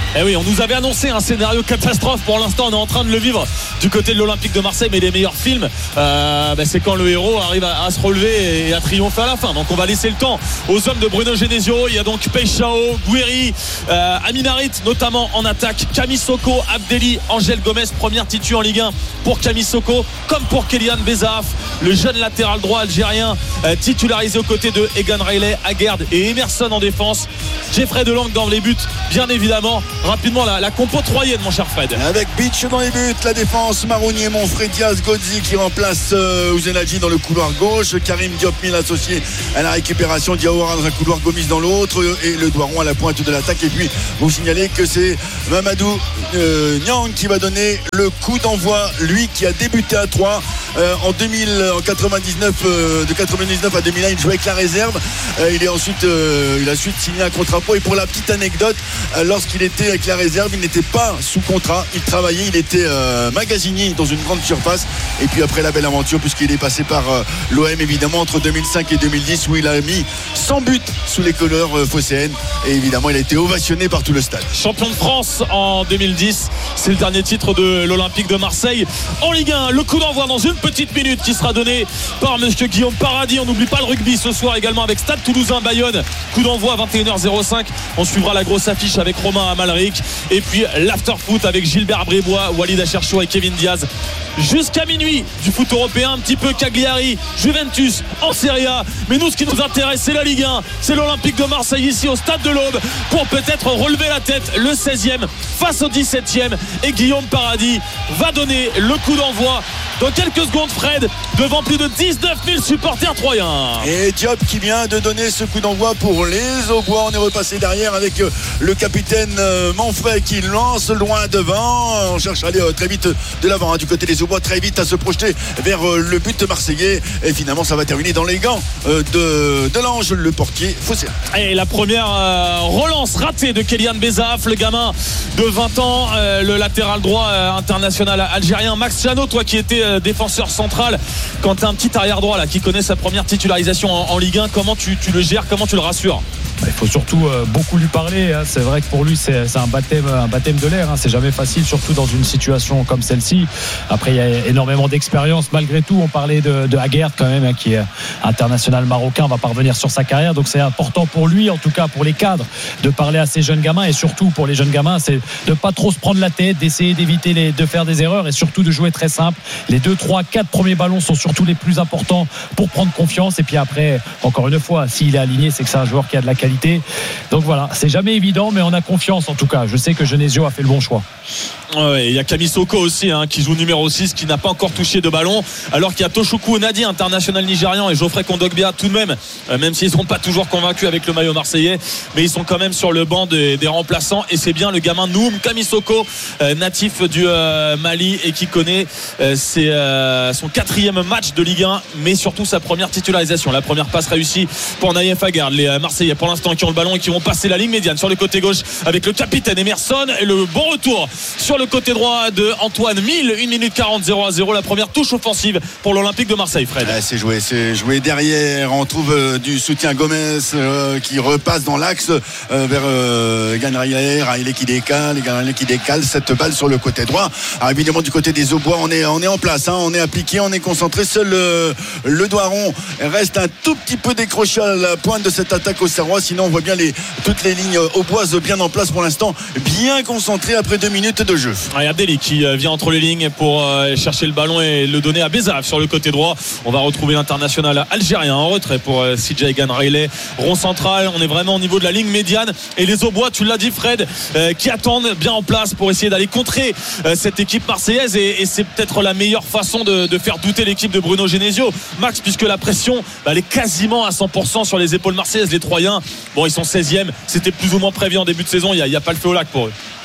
Eh oui, on nous avait annoncé un scénario catastrophe. Pour l'instant, on est en train de le vivre du côté de l'Olympique de Marseille. Mais les meilleurs films, euh, bah, c'est quand le héros arrive à, à se relever et à triompher à la fin. Donc on va laisser le temps aux hommes de Bruno Genesio. Il y a donc Peixao, Guiri, euh, Aminarit notamment en attaque, Camille Soko, Abdelli, Angel Gomez, première titu en Ligue un pour Camille Soko, comme pour Kélian Bezaaf, le jeune latéral droit algérien euh, titularisé aux côtés de Egan Riley, Aguerd et Emerson en défense. Jeffrey Delangue dans les buts, bien évidemment. Rapidement la, la compo troyenne, mon cher Fred. Avec Beach dans les buts, la défense, Marounier, Monfrey, Diaz, Godzi qui remplace euh, Ouzenadji dans le couloir gauche, Karim Diop Mil associé à la récupération, Diawara dans un couloir, Gomis dans l'autre et le Doiron à la pointe de l'attaque. Et puis vous signalez que c'est Mamadou euh, Niang qui va donner le coup d'envoi, lui qui a débuté à trois euh, en deux mille, en quatre-vingt-dix-neuf, euh, de quatre-vingt-dix-neuf à deux mille un, il jouait avec la réserve. Euh, il est ensuite, euh, il a ensuite signé un contrat pro. Et pour la petite anecdote, euh, lorsqu'il était avec la réserve, il n'était pas sous contrat, il travaillait, il était euh, magasinier dans une grande surface. Et puis après la belle aventure, puisqu'il est passé par euh, l'O M évidemment entre deux mille cinq et deux mille dix, où il a mis cent buts sous les couleurs euh, phocéennes. Et évidemment, il a été ovationné par tout le stade. Champion de France en deux mille dix, c'est le dernier titre de l'Olympique de Marseille en Ligue un. Le coup d'envoi dans une petite minute qui sera donné par monsieur Guillaume Paradis. On n'oublie pas le rugby ce soir également avec Stade Toulousain Bayonne. Coup d'envoi à vingt et une heures cinq. On suivra la grosse affiche avec Romain Amalric et puis l'afterfoot avec Gilbert Brébois, Walid Acharchour et Kevin Diaz jusqu'à minuit du foot européen. Un petit peu Cagliari, Juventus en Serie A, mais nous ce qui nous intéresse c'est la Ligue un, c'est l'Olympique de Marseille ici au Stade de l'Aube pour peut-être relever la tête, le seizième face au dix-septième, et Guillaume Paradis va donner le coup d'envoi dans quelques secondes, Fred, devant plus de dix-neuf mille supporters troyens. Et Diop qui vient de donner ce coup d'envoi pour les Aubois. On est repassé derrière avec le capitaine Manfred qui lance loin devant. On cherche à aller très vite de l'avant, hein, du côté des Aubois, très vite à se projeter vers le but marseillais. Et finalement, ça va terminer dans les gants de, de l'Ange, le portier phocéen. Et la première euh, relance ratée de Kélian Bezaaf, le gamin de vingt ans, euh, le latéral droit euh, international algérien. Max Chano, toi qui étais euh, défenseur central, quand tu as un petit arrière droit là qui connaît sa première titularisation en, en Ligue un, comment tu, tu le gères, comment tu le rassures? Il faut surtout euh, beaucoup lui parler, hein. C'est vrai que pour lui c'est, c'est un baptême, un baptême de l'air, hein. C'est jamais facile, surtout dans une situation comme celle-ci. Après il y a énormément d'expérience malgré tout. On parlait de, de Aguerd quand même, hein, qui est international marocain, va pas revenir sur sa carrière, donc c'est important pour lui, en tout cas pour les cadres, de parler à ces jeunes gamins. Et surtout pour les jeunes gamins, c'est de pas trop se prendre la tête, d'essayer d'éviter les, de faire des erreurs et surtout de jouer très simple. Les deux, trois, quatre premiers ballons sont surtout les plus importants pour prendre confiance. Et puis après, encore une fois, s'il est aligné, c'est que c'est un joueur qui a de la qualité. Donc voilà, c'est jamais évident, mais on a confiance en tout cas. Je sais que Genesio a fait le bon choix. Ouais, il y a Camille Soko aussi, hein, qui joue numéro six, qui n'a pas encore touché de ballon, alors qu'il y a Toshoku Onadi, international nigérian, et Geoffrey Kondogbia tout de même, euh, même s'ils ne sont pas toujours convaincus avec le maillot marseillais, mais ils sont quand même sur le banc des, des remplaçants. Et c'est bien le gamin Noum Camille Soko, euh, natif du euh, Mali, et qui connaît euh, ses, euh, son quatrième match de Ligue un, mais surtout sa première titularisation, la première passe réussie pour Naïef Aguerd. Les euh, Marseillais pour l'instant qui ont le ballon et qui vont passer la ligne médiane sur le côté gauche avec le capitaine Emerson, et le bon retour sur le côté droit de Antoine Mille. Une minute quarante, zéro à zéro, la première touche offensive pour l'Olympique de Marseille. Fred, ouais, c'est joué, c'est joué derrière. On trouve euh, du soutien Gomez euh, qui repasse dans l'axe euh, vers euh, Egan Riley, Riley qui décale, Egan Riley qui décale cette balle sur le côté droit. Alors évidemment du côté des Aubois, on est, on est en place, hein, on est appliqué, on est concentré. Seul euh, le Doiron reste un tout petit peu décroché à la pointe de cette attaque au Serrois. Sinon on voit bien les, toutes les lignes auboises bien en place pour l'instant, bien concentré après deux minutes de jeu. Ouais, Abdelli qui vient entre les lignes pour chercher le ballon et le donner à Bezaaf sur le côté droit. On va retrouver l'international algérien en retrait pour C J Egan Riley, rond central. On est vraiment au niveau de la ligne médiane, et les Aubois, tu l'as dit Fred, euh, qui attendent bien en place pour essayer d'aller contrer euh, cette équipe marseillaise, et, et c'est peut-être la meilleure façon de, de faire douter l'équipe de Bruno Genesio, Max, puisque la pression bah, elle est quasiment à cent pour cent sur les épaules marseillaises. Les Troyens, bon, ils sont seizième, c'était plus ou moins prévu en début de saison, il n'y a, a pas le feu au lac pour eux.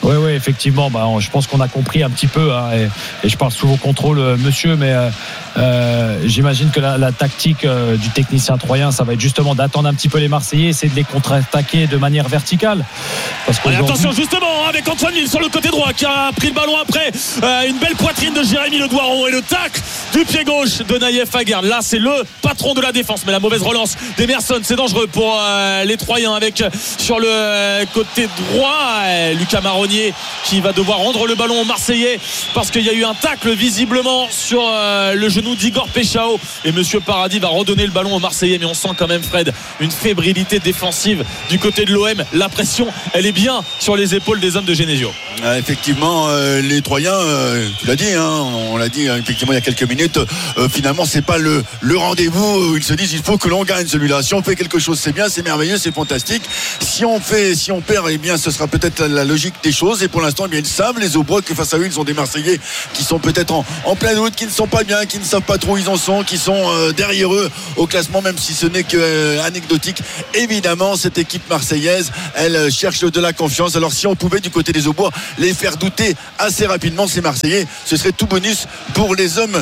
Oui, oui, effectivement. Bah, je pense qu'on a compris un petit peu, hein, et, et je parle sous vos contrôles, monsieur, mais euh, euh, j'imagine que la, la tactique euh, du technicien troyen, ça va être justement d'attendre un petit peu les Marseillais, essayer de les contre-attaquer de manière verticale. Parce Allez, attention justement avec Antoine Mille sur le côté droit qui a pris le ballon après euh, une belle poitrine de Jérémy Le Doiron et le tacle du pied gauche de Naïef Aguerd. Là, c'est le patron de la défense, mais la mauvaise relance d'Emerson, c'est dangereux pour euh, les Troyens avec sur le côté droit euh, Lucas Marronnier qui va devoir rendre le ballon aux Marseillais parce qu'il y a eu un tacle visiblement sur euh, le genou d'Igor Péchao et Monsieur Paradis va redonner le ballon aux Marseillais, mais on sent quand même, Fred, une fébrilité défensive du côté de l'O M. La pression, elle est bien sur les épaules des hommes de Genesio. Ah, effectivement, euh, les Troyens, euh, tu l'as dit, hein, on l'a dit hein, effectivement il y a quelques minutes, euh, finalement c'est pas le, le rendez-vous où ils se disent il faut que l'on gagne celui-là. Si on fait quelque chose, c'est bien, c'est merveilleux, c'est fantastique. Si on fait, si on perd, eh bien ce sera peut-être la, la logique des choses. Et pour l'instant, eh bien ils savent, les Aubois, que face à eux, ils ont des Marseillais qui sont peut-être en, en plein doute, qui ne sont pas bien, qui ne savent pas trop où ils en sont, qui sont euh, derrière eux au classement, même si ce n'est que euh, anecdotique. Évidemment, cette équipe marseillaise, elle euh, cherche de la confiance. Alors si on pouvait du côté des Aubois les faire douter assez rapidement, ces Marseillais, ce serait tout bonus pour les hommes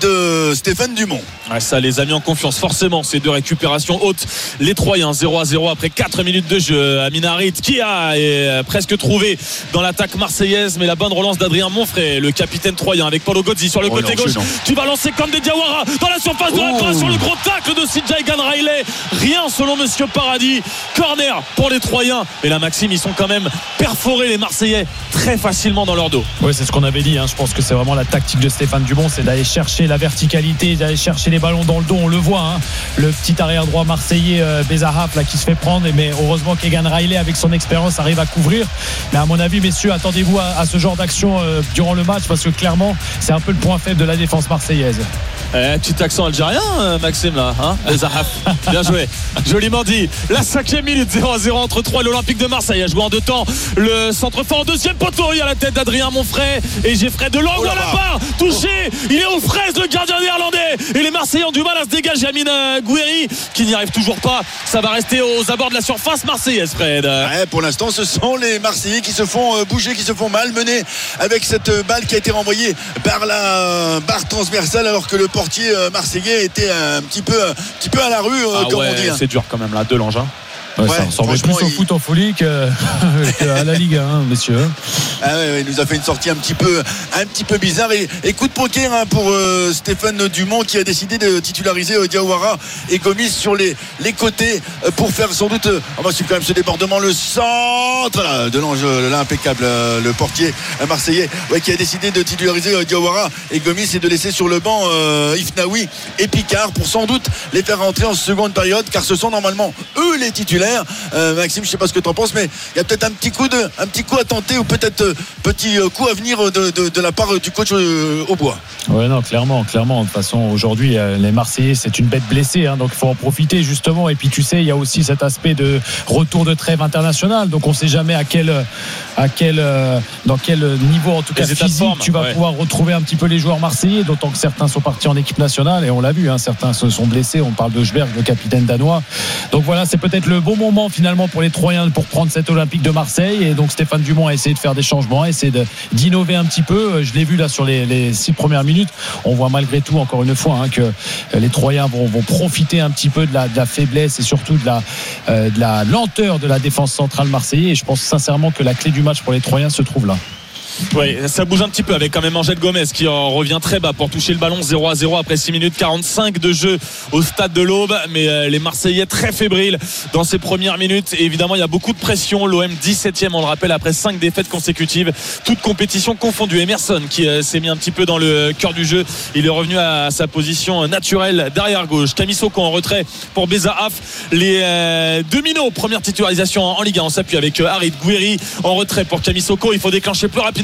de Stéphane Dumont. Ouais, ça les a mis en confiance forcément, ces deux récupérations hautes. Les Troyens zéro à zéro après quatre minutes de jeu. Amin Harit qui a est presque trouvé dans l'attaque marseillaise, mais la bonne relance d'Adrien Monfray, le capitaine troyen, avec Paulo Gozzi sur le oh côté non, gauche non. qui va lancer Kandé Diawara dans la surface de la création, le gros tacle de Sidjai Ganraillet, rien selon Monsieur Paradis. Corner pour les Troyens, mais la Maxime, ils sont quand même perforés les Marseillais très facilement dans leur dos. Oui, c'est ce qu'on avait dit, hein. Je pense que c'est vraiment la tactique de Stéphane Dumont, c'est d'aller chercher la verticalité, d'aller chercher les ballons dans le dos. On le voit, hein. Le petit arrière droit marseillais euh, Bezahaf là qui se fait prendre, mais heureusement qu'Egan Riley avec son expérience arrive à couvrir. Mais à mon avis, messieurs, attendez-vous à, à ce genre d'action euh, durant le match, parce que clairement c'est un peu le point faible de la défense marseillaise. Eh, petit accent algérien, Maxime là, hein, Bezahaf. Bien joué, joliment dit. La cinquième minute, zéro à zéro entre Troyes et l'Olympique de Marseille. A joué en deux temps le centre fort en deuxième poteau, il y a la tête d'Adrien Monfray et Geoffrey Delorme oh à la barre, touché, il est aux fraises le gardien néerlandais et les Marseillais ont du mal à se dégager. Amine Gouiri qui n'y arrive toujours pas, ça va rester aux abords de la surface marseillaise, Fred. Ouais, pour l'instant ce sont les Marseillais qui se font bouger, qui se font malmener avec cette balle qui a été renvoyée par la barre transversale, alors que le portier marseillais était un petit peu, un petit peu à la rue, ah comme ouais, on dit. C'est dur quand même là, Delange. Hein. Ouais, ouais, ça ressemblait plus au il... foot en folie que, qu'à la Ligue un, hein, messieurs. Ah ouais, ouais, il nous a fait une sortie un petit peu, un petit peu bizarre. Et, et coup de poker hein, pour euh, Stéphane Dumont qui a décidé de titulariser euh, Diawara et Gomis sur les, les côtés euh, pour faire sans doute. Euh, on va suivre quand même ce débordement, le centre là, de l'ange, là impeccable, euh, le portier euh, marseillais ouais, qui a décidé de titulariser euh, Diawara et Gomis et de laisser sur le banc euh, Ifnaoui et Picard pour sans doute les faire rentrer en seconde période, car ce sont normalement eux les titulaires. Euh, Maxime, je sais pas ce que tu en penses, mais il y a peut-être un petit coup de, un petit coup à tenter, ou peut-être euh, petit euh, coup à venir de, de, de la part du coach euh, Aubois. Ouais, non, clairement, clairement. De toute façon, aujourd'hui, euh, les Marseillais, c'est une bête blessée, hein, donc il faut en profiter justement. Et puis, tu sais, il y a aussi cet aspect de retour de trêve internationale, donc on sait jamais à quel, à quel, euh, dans quel niveau, en tout cas physique, forme, tu vas ouais. pouvoir retrouver un petit peu les joueurs marseillais, d'autant que certains sont partis en équipe nationale et on l'a vu, hein, certains se sont blessés. On parle de Schberg, le capitaine danois. Donc voilà, c'est peut-être le bon moment finalement pour les Troyens pour prendre cet Olympique de Marseille, et donc Stéphane Dumont a essayé de faire des changements, a essayé de, d'innover un petit peu. Je l'ai vu là sur les, les six premières minutes, on voit malgré tout encore une fois hein, que les Troyens vont, vont profiter un petit peu de la, de la faiblesse et surtout de la, euh, de la lenteur de la défense centrale marseillaise, et je pense sincèrement que la clé du match pour les Troyens se trouve là. Oui, ça bouge un petit peu avec quand même Angel Gomez qui en revient très bas pour toucher le ballon. Zéro à zéro après six minutes quarante-cinq de jeu au stade de l'Aube, mais les Marseillais très fébriles dans ces premières minutes, et évidemment il y a beaucoup de pression. L'O M dix-septième, on le rappelle, après cinq défaites consécutives, toute compétition confondue. Emerson qui s'est mis un petit peu dans le cœur du jeu, il est revenu à sa position naturelle derrière gauche. Camille Soko en retrait pour Bezahaf. Les euh, Domino, première titularisation en Ligue un, on s'appuie avec euh, Harit. Gouiri en retrait pour Camille Soko, il faut déclencher plus rapidement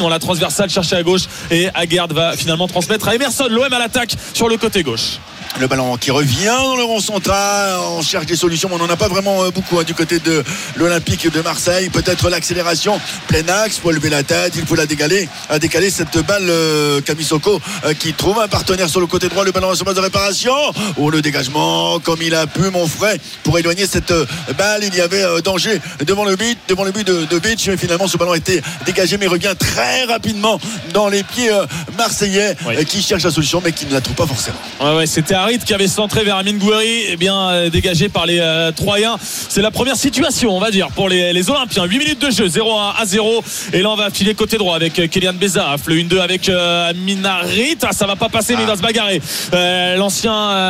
rapidement la transversale cherchée à gauche et Aguerd va finalement transmettre à Emerson. L'O M à l'attaque sur le côté gauche. Le ballon qui revient dans le rond central. On cherche des solutions, mais on n'en a pas vraiment beaucoup hein, du côté de l'Olympique de Marseille. Peut-être l'accélération, plein axe, pour lever la tête. Il faut la décaler, à décaler cette balle. euh, Camisoko euh, qui trouve un partenaire sur le côté droit. Le ballon en surface de réparation. Oh, le dégagement comme il a pu, mon frère, pour éloigner cette euh, balle. Il y avait euh, danger devant le but, devant le but de, de Beach. Mais finalement, ce ballon a été dégagé, mais revient très rapidement dans les pieds euh, marseillais oui. euh, qui cherchent la solution, mais qui ne la trouvent pas forcément. Ouais, ouais, c'était Harit qui avait centré vers Amine Gouiri, eh bien euh, dégagé par les euh, Troyens. C'est la première situation, on va dire, pour les, les Olympiens. huit minutes de jeu, zéro à zéro. Et là, on va filer côté droit avec euh, Kylian Bezaf. Le un deux avec euh, Amine Harit. Ah, ça va pas passer, ah. mais il va se bagarrer. Euh, l'ancien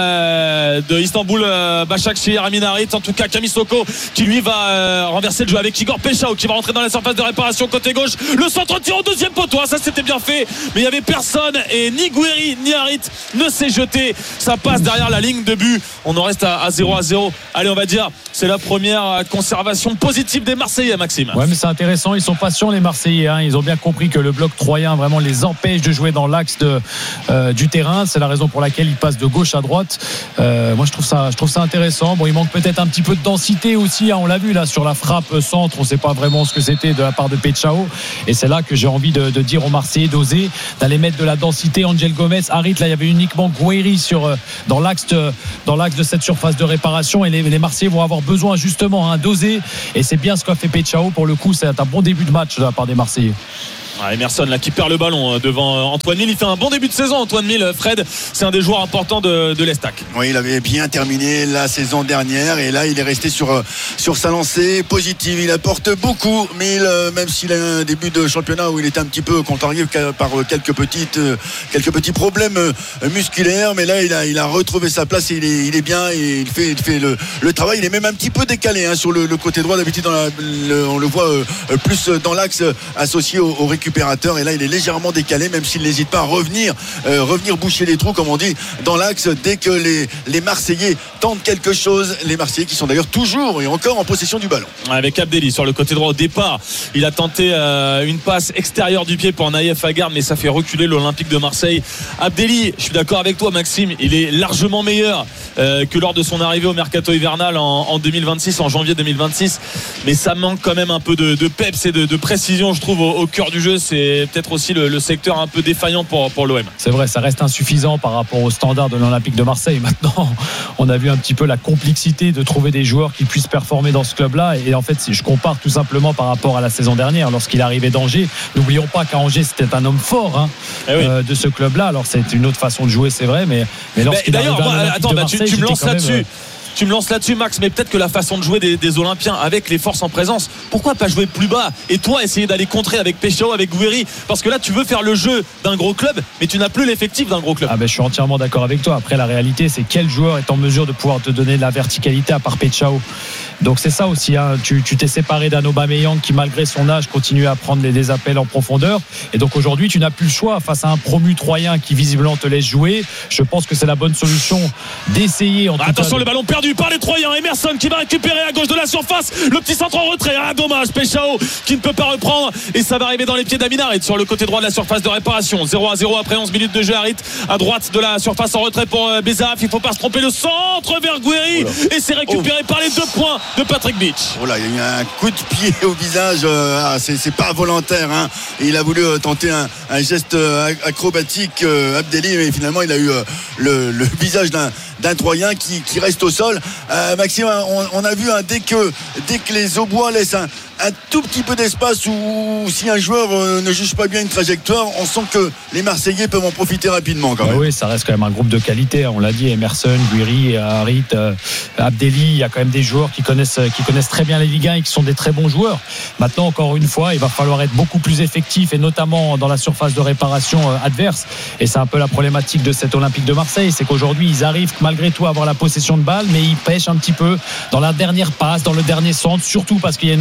euh, de Istanbul, euh, Başakşehir, Amine Harit. En tout cas, Camisoko qui lui va euh, renverser le jeu avec Igor Pechao qui va rentrer dans la surface de réparation côté gauche. Le centre tir au deuxième poteau. Ah, ça, c'était bien fait, mais il y avait personne et ni Gouiri ni Harit ne s'est jeté. Ça passe derrière la ligne de but. On en reste à zéro à zéro. Allez, on va dire, c'est la première conservation positive des Marseillais, Maxime. Ouais, mais c'est intéressant. Ils sont patients, les Marseillais. Hein. Ils ont bien compris que le bloc troyen vraiment les empêche de jouer dans l'axe de, euh, du terrain. C'est la raison pour laquelle ils passent de gauche à droite. Euh, moi, je trouve ça, je trouve ça intéressant. Bon, il manque peut-être un petit peu de densité aussi. Hein. On l'a vu là sur la frappe centre. On ne sait pas vraiment ce que c'était de la part de Pechao. Et c'est là que j'ai envie de, de dire aux Marseillais d'oser, d'aller mettre de la densité. Angel Gomez, Harit, là, il y avait uniquement Gouiri sur euh, dans l'axe de, dans l'axe de cette surface de réparation et les, les Marseillais vont avoir besoin justement hein, d'oser et c'est bien ce qu'a fait Pechao pour le coup. C'est un bon début de match de la part des Marseillais. Ah, Emerson là qui perd le ballon devant Antoine Mille. Il fait un bon début de saison, Antoine Mille. Fred, c'est un des joueurs importants de, de l'Estac. Oui, il avait bien terminé la saison dernière et là il est resté sur, sur sa lancée positive. Il apporte beaucoup, Mille, même s'il a un début de championnat où il était un petit peu contrarié par quelques, petites, quelques petits problèmes musculaires, mais là il a, il a retrouvé sa place et il est, il est bien et il fait, il fait le, le travail. Il est même un petit peu décalé hein, sur le, le côté droit. D'habitude, dans la, le, on le voit euh, plus dans l'axe associé au, au récupérateur et là il est légèrement décalé, même s'il n'hésite pas à revenir euh, revenir boucher les trous comme on dit dans l'axe dès que les, les Marseillais tentent quelque chose. Les Marseillais qui sont d'ailleurs toujours et encore en possession du ballon avec Abdelli sur le côté droit. Au départ il a tenté euh, une passe extérieure du pied pour Naïef Aguerd, mais ça fait reculer l'Olympique de Marseille. Abdelli, je suis d'accord avec toi Maxime, il est largement meilleur euh, que lors de son arrivée au mercato hivernal en, en deux mille vingt-six, en janvier deux mille vingt-six, mais ça manque quand même un peu de, de peps et de, de précision je trouve au, au cœur du jeu. C'est peut-être aussi le, le secteur un peu défaillant pour, pour l'O M. C'est vrai, ça reste insuffisant par rapport au standard de l'Olympique de Marseille. Maintenant, on a vu un petit peu la complexité de trouver des joueurs qui puissent performer dans ce club-là. Et en fait, si je compare tout simplement par rapport à la saison dernière, lorsqu'il arrivait d'Angers, n'oublions pas qu'à Angers, c'était un homme fort hein, eh oui. euh, de ce club-là. Alors, c'est une autre façon de jouer, c'est vrai, mais, mais lorsqu'il mais d'ailleurs, arrive à attends, bah, tu, tu me lances là-dessus. Même, Tu me lances là-dessus Max, mais peut-être que la façon de jouer des, des Olympiens avec les forces en présence, pourquoi pas jouer plus bas et toi essayer d'aller contrer avec Pechao, avec Gouiri, parce que là tu veux faire le jeu d'un gros club mais tu n'as plus l'effectif d'un gros club. Ah ben, je suis entièrement d'accord avec toi. Après la réalité c'est quel joueur est en mesure de pouvoir te donner de la verticalité à part Pechao. Donc c'est ça aussi hein. tu, tu t'es séparé d'un Aubameyang qui malgré son âge continue à prendre les, des appels en profondeur et donc aujourd'hui tu n'as plus le choix face à un promu troyen qui visiblement te laisse jouer. Je pense que c'est la bonne solution d'essayer en bah, tout attention cas, le ballon perdu par les Troyens. Emerson qui va récupérer à gauche de la surface, le petit centre en retrait. Ah dommage, Pechao qui ne peut pas reprendre et ça va arriver dans les pieds d'Amine Harit sur le côté droit de la surface de réparation. Zéro à zéro après onze minutes de jeu. Harit à droite de la surface en retrait pour Bezaf. Il ne faut pas se tromper, le centre vers Gouiri et c'est récupéré oh. par les deux points de Patrick Beach. Oh là, il y a eu un coup de pied au visage. Ah, c'est, c'est pas volontaire hein. Il a voulu tenter un, un geste acrobatique euh, Abdelli, mais finalement il a eu euh, le, le visage d'un d'un Troyen qui, qui reste au sol. Euh, Maxime, on, on a vu hein, dès que dès que les Aubois laissent un, un tout petit peu d'espace ou si un joueur euh, ne juge pas bien une trajectoire, on sent que les Marseillais peuvent en profiter rapidement quand même. Ah oui, ça reste quand même un groupe de qualité. On l'a dit, Emerson, Gouiri, Harit, euh, Abdelli. Il y a quand même des joueurs qui connaissent qui connaissent très bien les Ligue un et qui sont des très bons joueurs. Maintenant, encore une fois, il va falloir être beaucoup plus effectif et notamment dans la surface de réparation euh, adverse. Et c'est un peu la problématique de cet Olympique de Marseille, c'est qu'aujourd'hui ils arrivent malgré tout à avoir la possession de balle, mais ils pêchent un petit peu dans la dernière passe, dans le dernier centre, surtout parce qu'il y a une manque de densité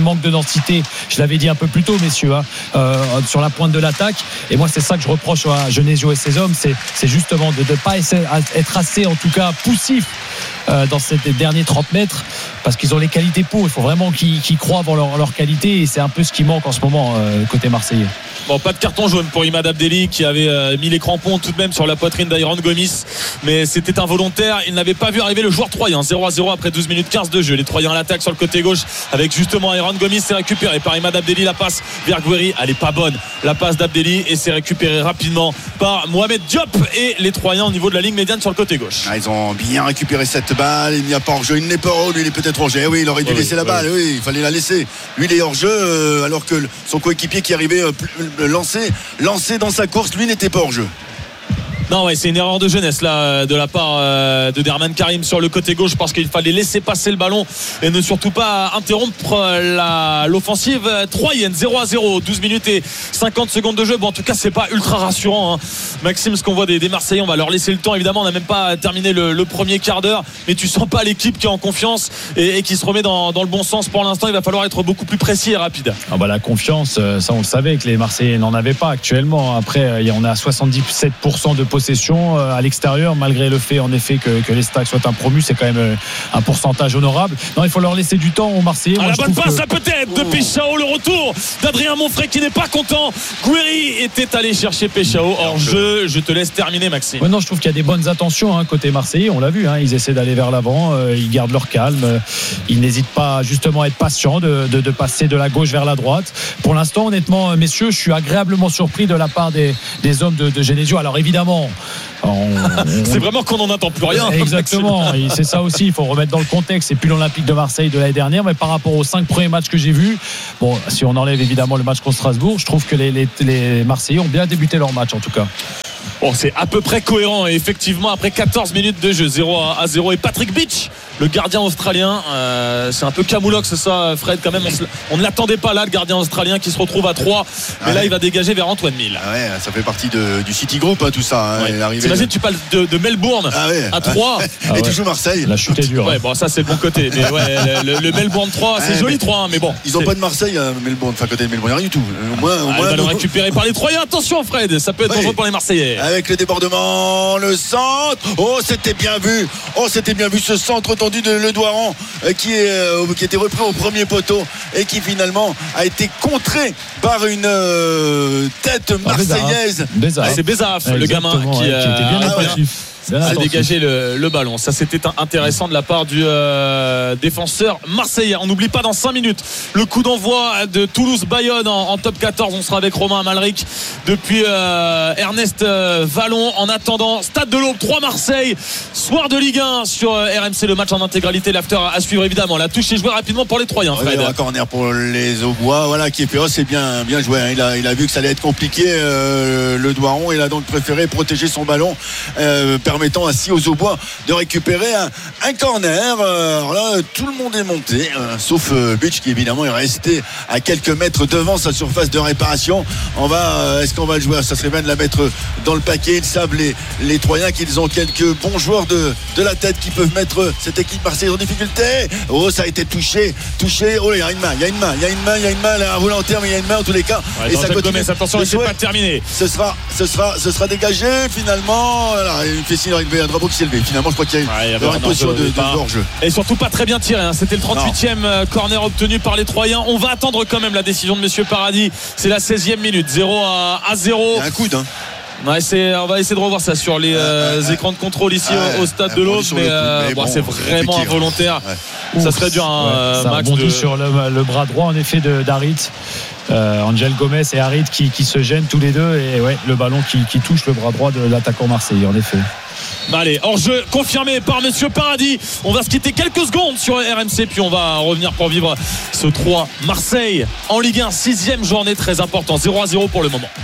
d'intensité. Je l'avais dit un peu plus tôt, messieurs, hein, euh, sur la pointe de l'attaque. Et moi, c'est ça que je reproche à Genesio et ses hommes, c'est, c'est justement de ne pas être assez, en tout cas, poussif euh, dans ces derniers trente mètres, parce qu'ils ont les qualités pour. Il faut vraiment qu'ils, qu'ils croient avant leur, leur qualité, et c'est un peu ce qui manque en ce moment euh, côté marseillais. Bon, pas de carton jaune pour Imad Abdelli qui avait euh, mis les crampons tout de même sur la poitrine d'Iron Gomis, mais c'était involontaire. Il n'avait pas vu arriver le joueur troyen. Zéro à zéro après douze minutes quinze de jeu. Les Troyens à l'attaque sur le côté gauche avec justement Iron Gomis. C'est récupéré par Imad Abdelli. La passe vers Gouiri, elle est pas bonne, la passe d'Abdelli, et c'est récupéré rapidement par Mohamed Diop et les Troyens au niveau de la ligne médiane sur le côté gauche. Ah, ils ont bien récupéré cette balle. Il n'y a pas hors-jeu. Il n'est pas hors-jeu. Il est peut-être hors-jeu. Oui, il aurait dû oui, laisser oui, la balle. Oui. oui, il fallait la laisser. Lui, il est hors-jeu euh, alors que son coéquipier qui arrivait euh, lancé lancé dans sa course, lui n'était pas hors jeu. Non, ouais, c'est une erreur de jeunesse là de la part euh, de Derman Karim sur le côté gauche, parce qu'il fallait laisser passer le ballon et ne surtout pas interrompre la, l'offensive troyenne. Zéro à zéro, douze minutes et cinquante secondes de jeu. Bon, en tout cas, c'est pas ultra rassurant, hein. Maxime, ce qu'on voit des, des Marseillais, on va leur laisser le temps. Évidemment, on n'a même pas terminé le, le premier quart d'heure, mais tu sens pas l'équipe qui est en confiance et, et qui se remet dans, dans le bon sens pour l'instant. Il va falloir être beaucoup plus précis et rapide. Ah bah, la confiance, ça on le savait que les Marseillais n'en avaient pas actuellement. Après, on est à soixante-dix-sept pour cent de possession à l'extérieur, malgré le fait en effet que, que les Stacks soient un promu, c'est quand même un pourcentage honorable. Non, il faut leur laisser du temps aux Marseillais. Ah, Moi, la bonne passe que... à peut-être de Péchao, le retour d'Adrien Monfray qui n'est pas content. Gouiri était allé chercher Péchao hors jeu. Je te laisse terminer, Maxime. Ouais, non, je trouve qu'il y a des bonnes intentions hein, côté Marseillais, on l'a vu, hein, ils essaient d'aller vers l'avant, euh, ils gardent leur calme, euh, ils n'hésitent pas justement à être patients, de, de, de passer de la gauche vers la droite. Pour l'instant, honnêtement, messieurs, je suis agréablement surpris de la part des, des hommes de, de Genesio. Alors évidemment, on, on... c'est vraiment qu'on n'en attend plus rien. Exactement, c'est ça aussi, il faut remettre dans le contexte. C'est plus l'Olympique de Marseille de l'année dernière, mais par rapport aux cinq premiers matchs que j'ai vus, bon, si on enlève évidemment le match contre Strasbourg, je trouve que les, les, les Marseillais ont bien débuté leur match en tout cas. Bon, c'est à peu près cohérent, et effectivement après quatorze minutes de jeu, zéro à zéro, et Patrick Beach, le gardien australien, euh, c'est un peu camoulox, c'est ça Fred, quand même on, se, on ne l'attendait pas là, le gardien australien qui se retrouve à trois, mais ah là ouais. il va dégager vers Antoine Mille. Ah ouais, ça fait partie de, du City Group hein, tout ça hein, ouais. T'imagines de... tu parles de, de Melbourne ah ouais. à trois ah ouais. et tu joues Marseille. La chute est dure. Ouais, bon ça c'est le bon côté, mais ouais, le, le Melbourne trois, c'est ouais, joli trois hein, mais bon. Ils n'ont pas de Marseille à Melbourne, enfin côté de Melbourne, rien du tout. Au moins, au ah, moins, le ballon récupéré par les Troyens, attention Fred, ça peut être ouais. dangereux pour les Marseillais. Avec le débordement, le centre, oh c'était bien vu, oh c'était bien vu ce centre tendu de Le Doiran qui, est, euh, qui était repris au premier poteau et qui finalement a été contré par une euh, tête marseillaise. Bézard. C'est Bézard, le gamin qui, ouais, euh, qui était bien ah, attentif. a dégagé le, le ballon. Ça c'était intéressant de la part du euh, défenseur marseillais. On n'oublie pas dans cinq minutes le coup d'envoi de Toulouse-Bayonne en, en top quatorze. On sera avec Romain Amalric depuis euh, Ernest euh, Vallon. En attendant, Stade de l'Aube trois Marseille, soir de Ligue un sur euh, R M C, le match en intégralité, l'after à suivre évidemment. La touche est jouée rapidement pour les Troyens. Fred. Oui, un corner pour les Aubois, voilà, qui est Péos, c'est bien, bien joué. Il a, il a vu que ça allait être compliqué euh, le Doiron. Il a donc préféré protéger son ballon, euh, permettant ainsi aux Aubois de récupérer un, un corner. Alors là, tout le monde est monté, euh, sauf euh, Butch qui évidemment est resté à quelques mètres devant sa surface de réparation. On va, euh, est-ce qu'on va le jouer? Ça serait bien de la mettre dans le paquet. Ils savent les, les Troyens qu'ils ont quelques bons joueurs de, de la tête qui peuvent mettre cette équipe marseillaise en difficulté. Oh, ça a été touché, touché. Oh, il y a une main, il y a une main, il y a une main, il y a une main là, involontaire, mais il y a une main en tous les cas. Ouais, et ça continue. Attention, c'est pas terminé. Ce sera, ce sera, ce sera dégagé finalement. Voilà, il fait signe, il y a un drapeau qui s'est levé. Finalement, je crois qu'il y a, ouais, il y a une position de, de, de hors-jeu. Et surtout pas très bien tiré. Hein. C'était le trente-huitième non. corner obtenu par les Troyens. On va attendre quand même la décision de Monsieur Paradis. C'est la seizième minute, zéro à zéro. Il y a un coude. Hein. Ouais, c'est, on va essayer de revoir ça sur les euh, euh, écrans de contrôle ici ouais, au, au stade de l'Aube, mais, euh, mais bon, bon, c'est vraiment involontaire. Ouais. Ça serait dur un ouais, max de... sur le, le bras droit en effet de d'Harit. Euh, Angel Gomez et Harit qui, qui se gênent tous les deux, et ouais, le ballon qui, qui touche le bras droit de l'attaquant marseillais en effet. Bah allez, hors-jeu confirmé par Monsieur Paradis. On va se quitter quelques secondes sur R M C, puis on va revenir pour vivre ce trois Marseille en Ligue un, sixième journée, très important, zéro à zéro pour le moment.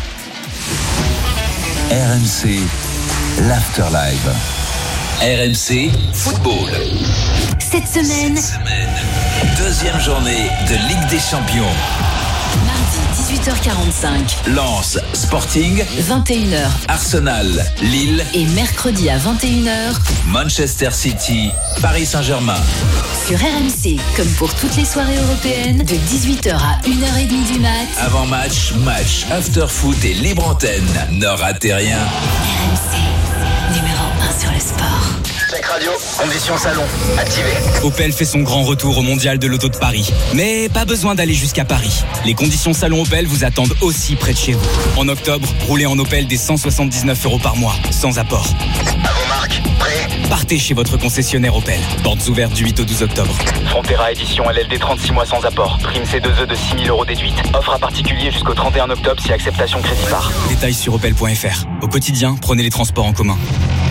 R M C, l'Afterlive. R M C Football. Cette semaine, Cette semaine, deuxième journée de Ligue des Champions. Mardi dix-huit heures quarante-cinq. Lens, Sporting, vingt et une heures. Arsenal, Lille. Et mercredi à vingt et une heures. Manchester City, Paris Saint-Germain. Sur R M C, comme pour toutes les soirées européennes, de dix-huit heures à une heure trente du mat. Avant match, match, after foot et libre antenne. Ne ratez rien. R M C, numéro un sur le sport. Check radio, conditions salon, activé. Opel fait son grand retour au mondial de l'auto de Paris. Mais pas besoin d'aller jusqu'à Paris. Les conditions salon Opel vous attendent aussi près de chez vous. En octobre, roulez en Opel des cent soixante-dix-neuf euros par mois, sans apport. À vos marques, prêt? Partez chez votre concessionnaire Opel. Portes ouvertes du huit au douze octobre. Frontera édition L L D trente-six mois sans apport. Prime C deux E de six mille euros déduite. Offre à particulier jusqu'au trente et un octobre si acceptation crédit par. Détails sur opel point f r. Au quotidien, prenez les transports en commun.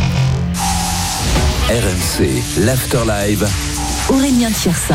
R M C, l'Afterlive. Aurélien Tiersin.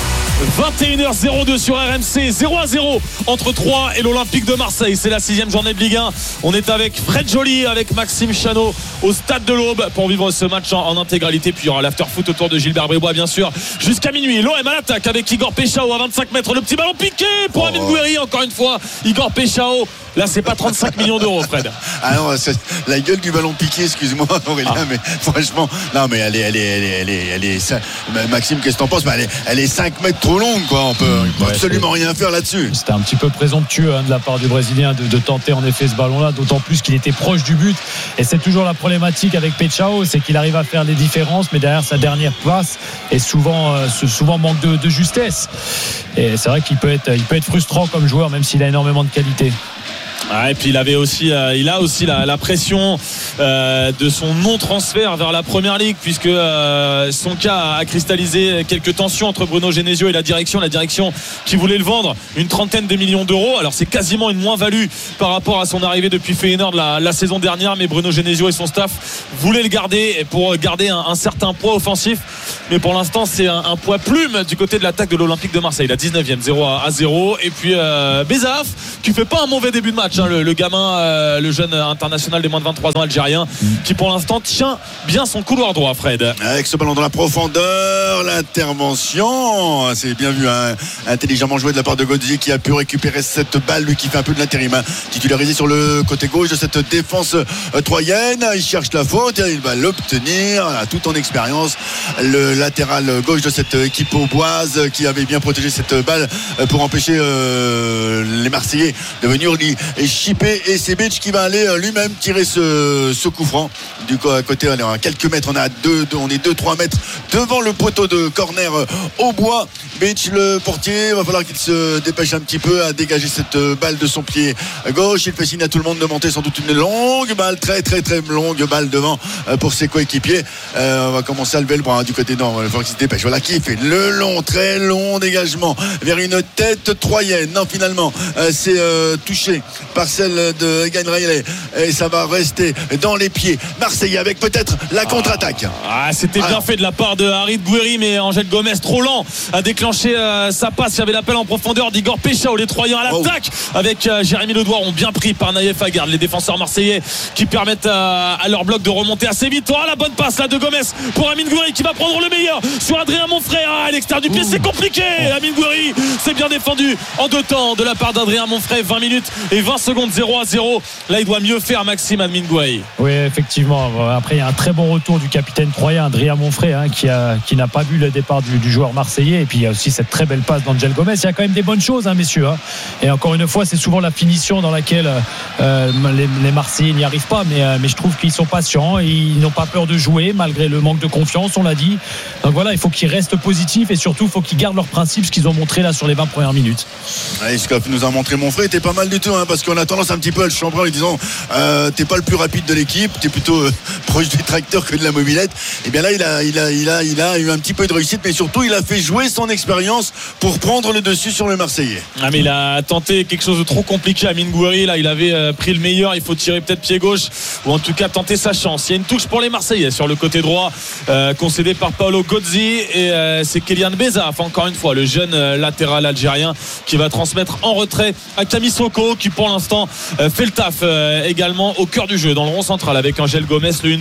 vingt et une heures deux sur R M C, zéro à zéro entre Troyes et l'Olympique de Marseille. C'est la sixième journée de Ligue un. On est avec Fred Joly, avec Maxime Chanot au stade de l'Aube pour vivre ce match en, en intégralité. Puis il y aura l'after-foot autour de Gilbert Bribois, bien sûr, jusqu'à minuit. L'O M à l'attaque avec Igor Péchao à vingt-cinq mètres. Le petit ballon piqué pour oh. Amine Gouiri, encore une fois. Igor Péchao. Là, c'est pas trente-cinq millions d'euros, Fred. Ah non, c'est la gueule du ballon piqué, excuse-moi, Aurélien, ah. mais franchement, non, mais elle est, elle est, elle est, elle est, elle est, elle est Maxime, qu'est-ce que t'en penses? Mais elle est, elle est cinq mètres trop longue, quoi. On peut, mmh, on peut ouais, absolument rien faire là-dessus. C'était un petit peu présomptueux hein, de la part du Brésilien de, de tenter en effet ce ballon-là, d'autant plus qu'il était proche du but. Et c'est toujours la problématique avec Péchao, c'est qu'il arrive à faire les différences, mais derrière sa dernière passe est souvent, euh, souvent manque de, de justesse. Et c'est vrai qu'il peut être, il peut être frustrant comme joueur, même s'il a énormément de qualité. Ah, et puis il avait aussi, euh, il a aussi la, la pression euh, de son non-transfert vers la Première Ligue, puisque euh, son cas a cristallisé quelques tensions entre Bruno Genesio et la direction, la direction qui voulait le vendre une trentaine de millions d'euros. Alors c'est quasiment une moins-value par rapport à son arrivée depuis Feyenoord la, la saison dernière, mais Bruno Genesio et son staff voulaient le garder pour garder un, un certain poids offensif. Mais pour l'instant c'est un, un poids plume du côté de l'attaque de l'Olympique de Marseille. La dix-neuvième, zéro à zéro. Et puis euh, Bezaf qui fait pas un mauvais début de match. Le, le gamin, euh, le jeune international des moins de vingt-trois ans algérien, qui pour l'instant tient bien son couloir droit, Fred. Avec ce ballon dans la profondeur, l'intervention, c'est bien vu, hein, intelligemment joué de la part de Godzi qui a pu récupérer cette balle, lui qui fait un peu de l'intérim, hein, titularisé sur le côté gauche de cette défense euh, troyenne. Il cherche la faute, il va l'obtenir, tout en expérience. Le latéral gauche de cette équipe auboise qui avait bien protégé cette balle pour empêcher euh, les Marseillais de venir lui chipper, et c'est Beach qui va aller lui-même tirer ce, ce coup franc du côté, allez, à quelques mètres, on est à deux, on est deux trois mètres devant le poteau de corner au bois. Beach, le portier, va falloir qu'il se dépêche un petit peu à dégager cette balle de son pied gauche. Il fait signe à tout le monde de monter, sans doute une longue balle, très très très longue balle devant pour ses coéquipiers. Euh, on va commencer à lever le bras, hein, du côté non, il va falloir qu'il se dépêche. Voilà qui fait le long, très long dégagement vers une tête troyenne. Non, finalement euh, c'est euh, touché par celle de Egan Riley et ça va rester dans les pieds marseillais avec peut-être la contre-attaque. Ah, c'était bien fait de la part de Harit Gouiri, mais Angel Gomez trop lent a déclenché euh, sa passe. Il y avait l'appel en profondeur d'Igor Péchao. Les Troyens à l'attaque oh. avec euh, Jérémy Ledouard, ont bien pris par Naïef Aguerd, les défenseurs marseillais qui permettent euh, à leur bloc de remonter assez vite. Oh, la bonne passe là de Gomez pour Amine Gouiri qui va prendre le meilleur sur Adrien Monfray. Ah, à l'extérieur du pied, Ouh. c'est compliqué. Oh. Amine Gouiri, c'est bien défendu en deux temps de la part d'Adrien Monfray. vingt minutes et vingt secondes, zéro à zéro. Là, il doit mieux faire, Maxime, Amine Gouiri. Oui, effectivement. Après, il y a un très bon retour du capitaine troyen, Adrien Monfray, hein, qui, a, qui n'a pas vu le départ du, du joueur marseillais. Et puis, il y a aussi cette très belle passe d'Angel Gomez. Il y a quand même des bonnes choses, hein, messieurs. Hein. Et encore une fois, c'est souvent la finition dans laquelle euh, les, les Marseillais n'y arrivent pas. Mais, euh, mais je trouve qu'ils sont patients. Ils n'ont pas peur de jouer, malgré le manque de confiance, on l'a dit. Donc voilà, il faut qu'ils restent positifs et surtout, il faut qu'ils gardent leurs principes, ce qu'ils ont montré là sur les vingt premières minutes. Ouais, ce que nous a montré Monfray était pas mal du tout, hein, parce qu'on a tendance un petit peu à le chambrer en lui disant euh, t'es pas le plus rapide de l'équipe, t'es plutôt euh, proche du tracteur que de la mobilette. Et bien là il a, il, a, il, a, il a eu un petit peu de réussite, mais surtout il a fait jouer son expérience pour prendre le dessus sur le Marseillais. Ah, mais il a tenté quelque chose de trop compliqué. Amine Gouiri, là il avait euh, pris le meilleur, il faut tirer peut-être pied gauche ou en tout cas tenter sa chance. Il y a une touche pour les Marseillais sur le côté droit, euh, concédé par Paolo Gozzi, et euh, c'est Kylian Bezaf, encore une fois le jeune euh, latéral algérien qui va transmettre en retrait à Camille Soko, qui pour l'instant euh, fait le taf euh, également au cœur du jeu dans le rond central avec Angel Gomez, le un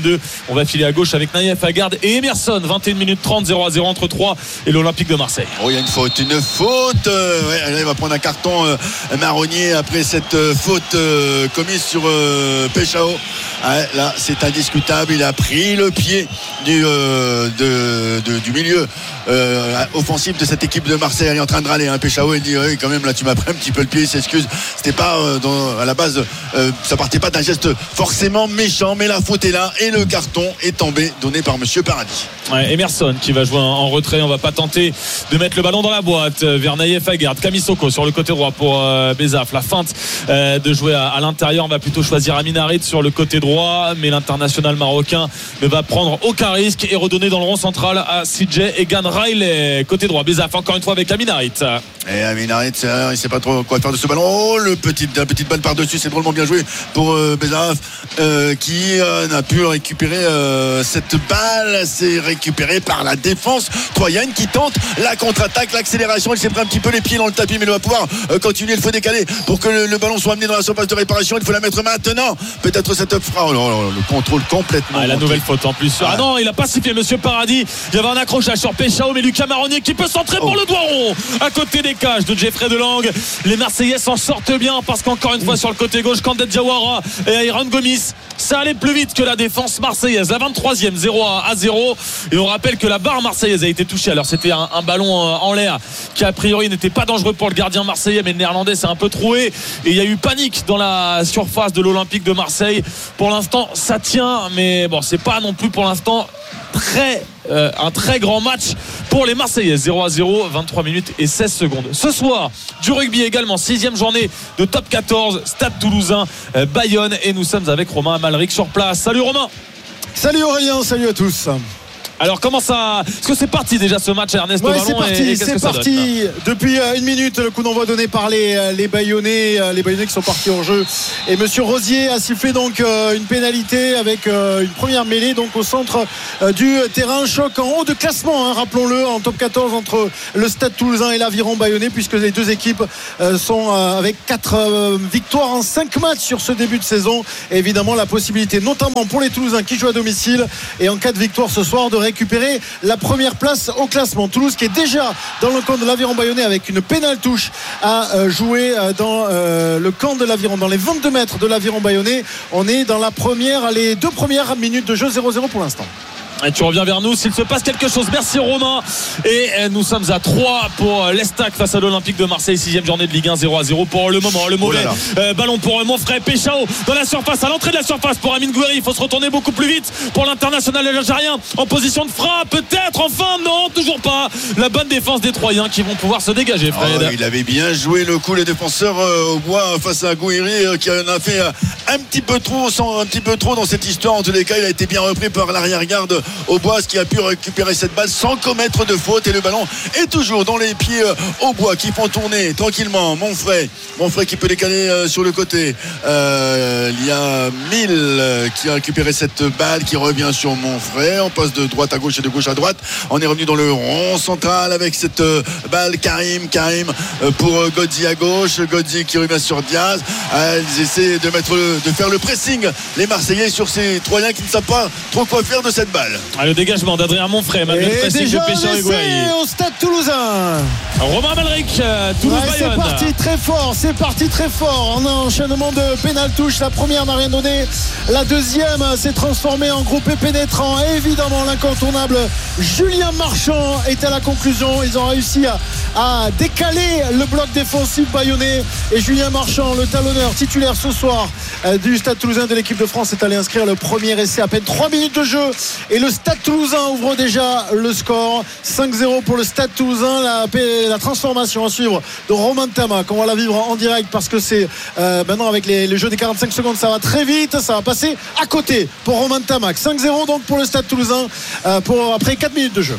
vingt-deux. On va filer à gauche avec Naïef Agarde et Emerson. vingt et une minutes trente, zéro à zéro entre Troyes et l'Olympique de Marseille. Oh, il y a une faute, une faute. Euh, ouais, là, il va prendre un carton euh, marronnier après cette euh, faute euh, commise sur euh, Péchao. Ouais, là, c'est indiscutable. Il a pris le pied du, euh, de, de, du milieu euh, offensif de cette équipe de Marseille. Elle est en train de râler. Hein. Péchao, il dit oui, quand même, là, tu m'as pris un petit peu le pied. Il s'excuse. C'était pas euh, dans, à la base, euh, ça partait pas d'un geste forcément méchant, mais la faute est là et le carton est tombé, donné par Monsieur Paradis. Ouais, Emerson qui va jouer en retrait. On va pas tenter de mettre le ballon dans la boîte vers Naïef Agarde. Kamisoko sur le côté droit pour euh, Bezaf. La feinte euh, de jouer à, à l'intérieur. On va plutôt choisir Amin Harit sur le côté droit, mais l'international marocain ne va prendre aucun risque et redonner dans le rond central à C J Egan Riley. Côté droit, Bezaf encore une fois avec Amin Harit. Et Amin Harit, il sait pas trop quoi faire de ce ballon. Oh, le petit, la petite balle par-dessus, c'est drôlement bien joué pour euh, Bezaf euh, qui euh, n'a pu récupérer euh, cette balle. C'est récupéré par la défense troyenne qui tente la contre-attaque, l'accélération. Il s'est pris un petit peu les pieds dans le tapis, mais il va pouvoir euh, continuer. Il faut décaler pour que le, le ballon soit amené dans la surface de réparation. Il faut la mettre maintenant. Peut-être cette frappe. Oh, le contrôle complètement. Ah, la nouvelle faute en plus. Ah, ah non, il a pas sifflé Monsieur Paradis. Il y avait un accrochage sur Péchao, mais Lucas Marronnier qui peut centrer oh. pour le doigt rond à côté des cages de Jeffrey Delangue. Les Marseillais s'en sortent bien parce qu'encore une fois sur le côté gauche, Kandé Diawara et Iran Gomis, ça allait plus vite que la défense marseillaise. La vingt-troisième, zéro à zéro. Et on rappelle que la barre marseillaise a été touchée. Alors c'était un, un ballon en l'air qui a priori n'était pas dangereux pour le gardien marseillais, mais le néerlandais s'est un peu troué et il y a eu panique dans la surface de l'Olympique de Marseille. Pour l'instant ça tient, mais bon, c'est pas non plus pour l'instant très euh, un très grand match pour les Marseillais. Zéro à zéro, vingt-trois minutes et seize secondes. Ce soir, du rugby également, sixième journée de top quatorze, Stade Toulousain, euh, Bayonne, et nous sommes avec Romain Amalric sur place. Salut Romain. Salut Aurélien, salut à tous. Alors comment ça, est-ce que c'est parti déjà ce match Ernesto ouais, Ballon c'est parti, et, et c'est parti depuis une minute. Le coup d'envoi donné par les, les Bayonnais, les Bayonnais qui sont partis en jeu, et Monsieur Rosier a sifflé donc une pénalité avec une première mêlée donc au centre du terrain. Choc en haut de classement, hein, rappelons-le, en top quatorze entre le Stade Toulousain et l'Aviron Bayonnais, puisque les deux équipes sont avec quatre victoires en cinq matchs sur ce début de saison. Et évidemment la possibilité notamment pour les Toulousains qui jouent à domicile et en cas de victoire ce soir de récupérer la première place au classement. Toulouse qui est déjà dans le camp de l'Aviron Bayonnais avec une pénale touche à jouer dans le camp de l'Aviron, dans les vingt-deux mètres de l'Aviron Bayonnais. On est dans la première, les deux premières minutes de jeu, zéro zéro pour l'instant. Et tu reviens vers nous s'il se passe quelque chose. Merci Romain. Et nous sommes à trois pour l'Estac face à l'Olympique de Marseille. Sixième journée de Ligue un, zéro à zéro pour le moment. Le mauvais oh euh, ballon pour Monfray. Péchao dans la surface, à l'entrée de la surface pour Amine Gouiri. Il faut se retourner beaucoup plus vite pour l'international algérien en position de frappe. Peut-être, enfin, non, toujours pas. La bonne défense des Troyens qui vont pouvoir se dégager, Fred. Oh, il avait bien joué le coup, les défenseurs euh, au bois face à Gouiri euh, qui en a fait euh, un petit peu trop, sans, un petit peu trop dans cette histoire. En tous les cas, il a été bien repris par l'arrière-garde au bois, qui a pu récupérer cette balle sans commettre de faute, et le ballon est toujours dans les pieds euh, au bois qui font tourner tranquillement Monfray. Monfray qui peut décaler euh, sur le côté. Euh, il y a Mille euh, qui a récupéré cette balle qui revient sur Monfray. On passe de droite à gauche et de gauche à droite. On est revenu dans le rond central avec cette euh, balle. Karim, Karim euh, pour euh, Godzi à gauche. Godzi qui revient sur Diaz. Euh, ils essaient de mettre le, de faire le pressing, les Marseillais, sur ces Troyens qui ne savent pas trop quoi faire de cette balle. Ah, le dégagement d'Adrien Monfray malgré le pressing de Péchao et Gouiri au Stade Toulousain. Romain Amalric, Toulouse ouais, Bayonne. C'est parti très fort, c'est parti très fort en enchaînement de pénal touche. La première n'a rien donné, la deuxième s'est transformée en groupé pénétrant. Et évidemment l'incontournable Julien Marchand est à la conclusion. Ils ont réussi à, à décaler le bloc défensif bayonnais, et Julien Marchand, le talonneur titulaire ce soir euh, du Stade Toulousain de l'équipe de France, est allé inscrire le premier essai à peine trois minutes de jeu, et le Stade Toulousain ouvre déjà le score. Cinq zéro pour le Stade Toulousain. La, la transformation à suivre de Romain Tamac, on va la vivre en direct parce que c'est euh, maintenant avec les, les jeux des quarante-cinq secondes, ça va très vite, ça va passer à côté pour Romain Tamac. Cinq zéro donc pour le Stade Toulousain euh, pour, après quatre minutes de jeu.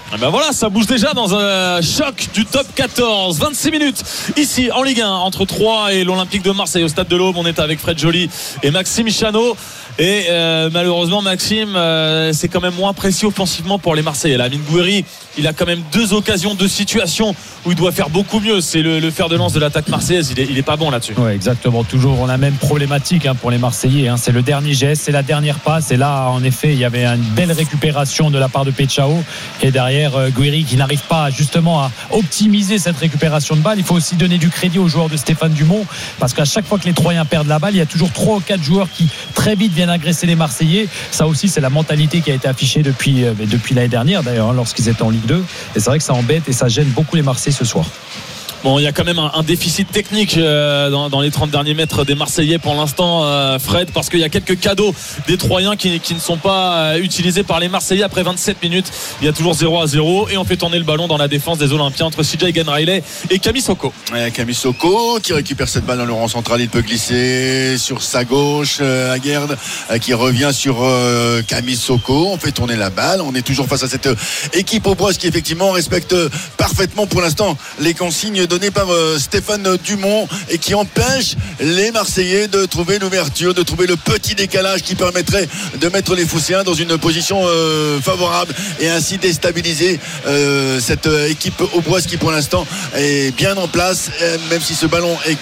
Et ben voilà, ça bouge déjà dans un choc du top quatorze. vingt-six minutes ici en Ligue un entre Troyes et l'Olympique de Marseille au stade de l'Aube. On est avec Fred Joly et Maxime Chanot. Et euh, malheureusement, Maxime, euh, c'est quand même moins précis offensivement pour les Marseillais. Lamine Gouiri, il a quand même deux occasions, deux situations où il doit faire beaucoup mieux. C'est le, le fer de lance de l'attaque marseillaise. Il est, il est pas bon là-dessus. Ouais, exactement. Toujours la même problématique hein, pour les Marseillais. Hein. C'est le dernier geste, c'est la dernière passe. Et là, en effet, il y avait une belle récupération de la part de Péchao. Et derrière, euh, Gouiri qui n'arrive pas justement à optimiser cette récupération de balle. Il faut aussi donner du crédit aux joueurs de Stéphane Dumont, parce qu'à chaque fois que les Troyens perdent la balle, il y a toujours trois ou quatre joueurs qui très vite viennent agresser les Marseillais. Ça aussi, c'est la mentalité qui a été affichée depuis, euh, depuis l'année dernière d'ailleurs, hein, lorsqu'ils étaient en Ligue deux. Et c'est vrai que ça embête et ça gêne beaucoup les Marseillais ce soir. Bon, il y a quand même un, un déficit technique euh, dans, dans les trente derniers mètres des Marseillais pour l'instant, euh, Fred, parce qu'il y a quelques cadeaux des Troyens qui, qui ne sont pas euh, utilisés par les Marseillais. Après vingt-sept minutes, il y a toujours zéro à zéro et on fait tourner le ballon dans la défense des Olympiens entre C J Genreilly et Camille Soko. Ouais, Camille Soko qui récupère cette balle dans le rang central, il peut glisser sur sa gauche. euh, Aguerd euh, qui revient sur euh, Camille Soko. On fait tourner la balle. On est toujours face à cette euh, équipe Aubois qui effectivement respecte euh, parfaitement pour l'instant les consignes donné par euh, Stéphane Dumont et qui empêche les Marseillais de trouver l'ouverture, de trouver le petit décalage qui permettrait de mettre les Phocéens dans une position euh, favorable et ainsi déstabiliser euh, cette euh, équipe auboise qui pour l'instant est bien en place, euh, même si ce ballon est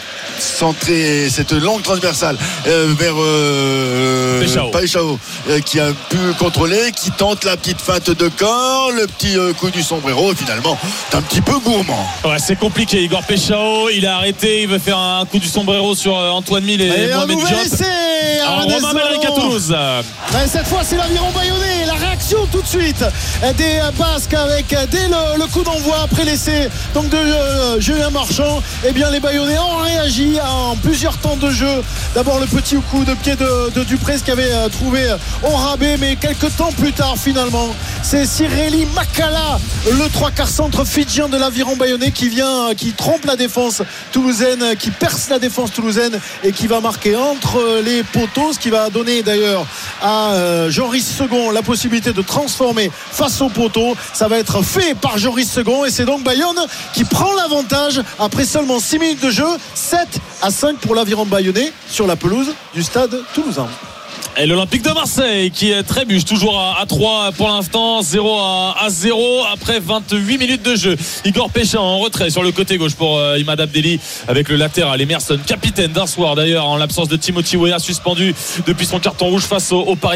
centré, cette longue transversale euh, vers euh, Paechao euh, qui a pu contrôler, qui tente la petite feinte de corps, le petit euh, coup du sombrero et finalement c'est un petit peu gourmand. Ouais, c'est compliqué. Igor Paechao, il a arrêté, il veut faire un coup du sombrero sur Antoine Mille et, et Mohamed Diop. Essai, Alors Romain Malric à Toulouse. Ouais, cette fois c'est l'Aviron Bayonnais, la réaction tout de suite des Basques avec dès le, le coup d'envoi après l'essai donc de euh, Julien Marchand. Et eh bien les Bayonnais ont réagi en plusieurs temps de jeu. D'abord le petit coup de pied de, de Duprez qui avait euh, trouvé au rabais, mais quelques temps plus tard finalement c'est Cirelli Makala, le trois quarts centre fidjien de l'Aviron Bayonnais qui vient, qui trompe la défense toulousaine, qui perce la défense toulousaine et qui va marquer entre les poteaux, ce qui va donner d'ailleurs à euh, Joris Second la possibilité de transformer face au poteau. Ça va être fait par Joris Second et c'est donc Bayonne qui prend l'avantage après seulement six minutes de jeu, sept à cinq pour l'Aviron Bayonnais sur la pelouse du stade toulousain. Et l'Olympique de Marseille qui trébuche toujours à, à trois pour l'instant, zéro à zéro après vingt-huit minutes de jeu. Igor Péchin en retrait sur le côté gauche pour euh, Imad Abdelli avec le latéral Emerson, capitaine d'un soir d'ailleurs en l'absence de Timothy Weah suspendu depuis son carton rouge face au, au Paris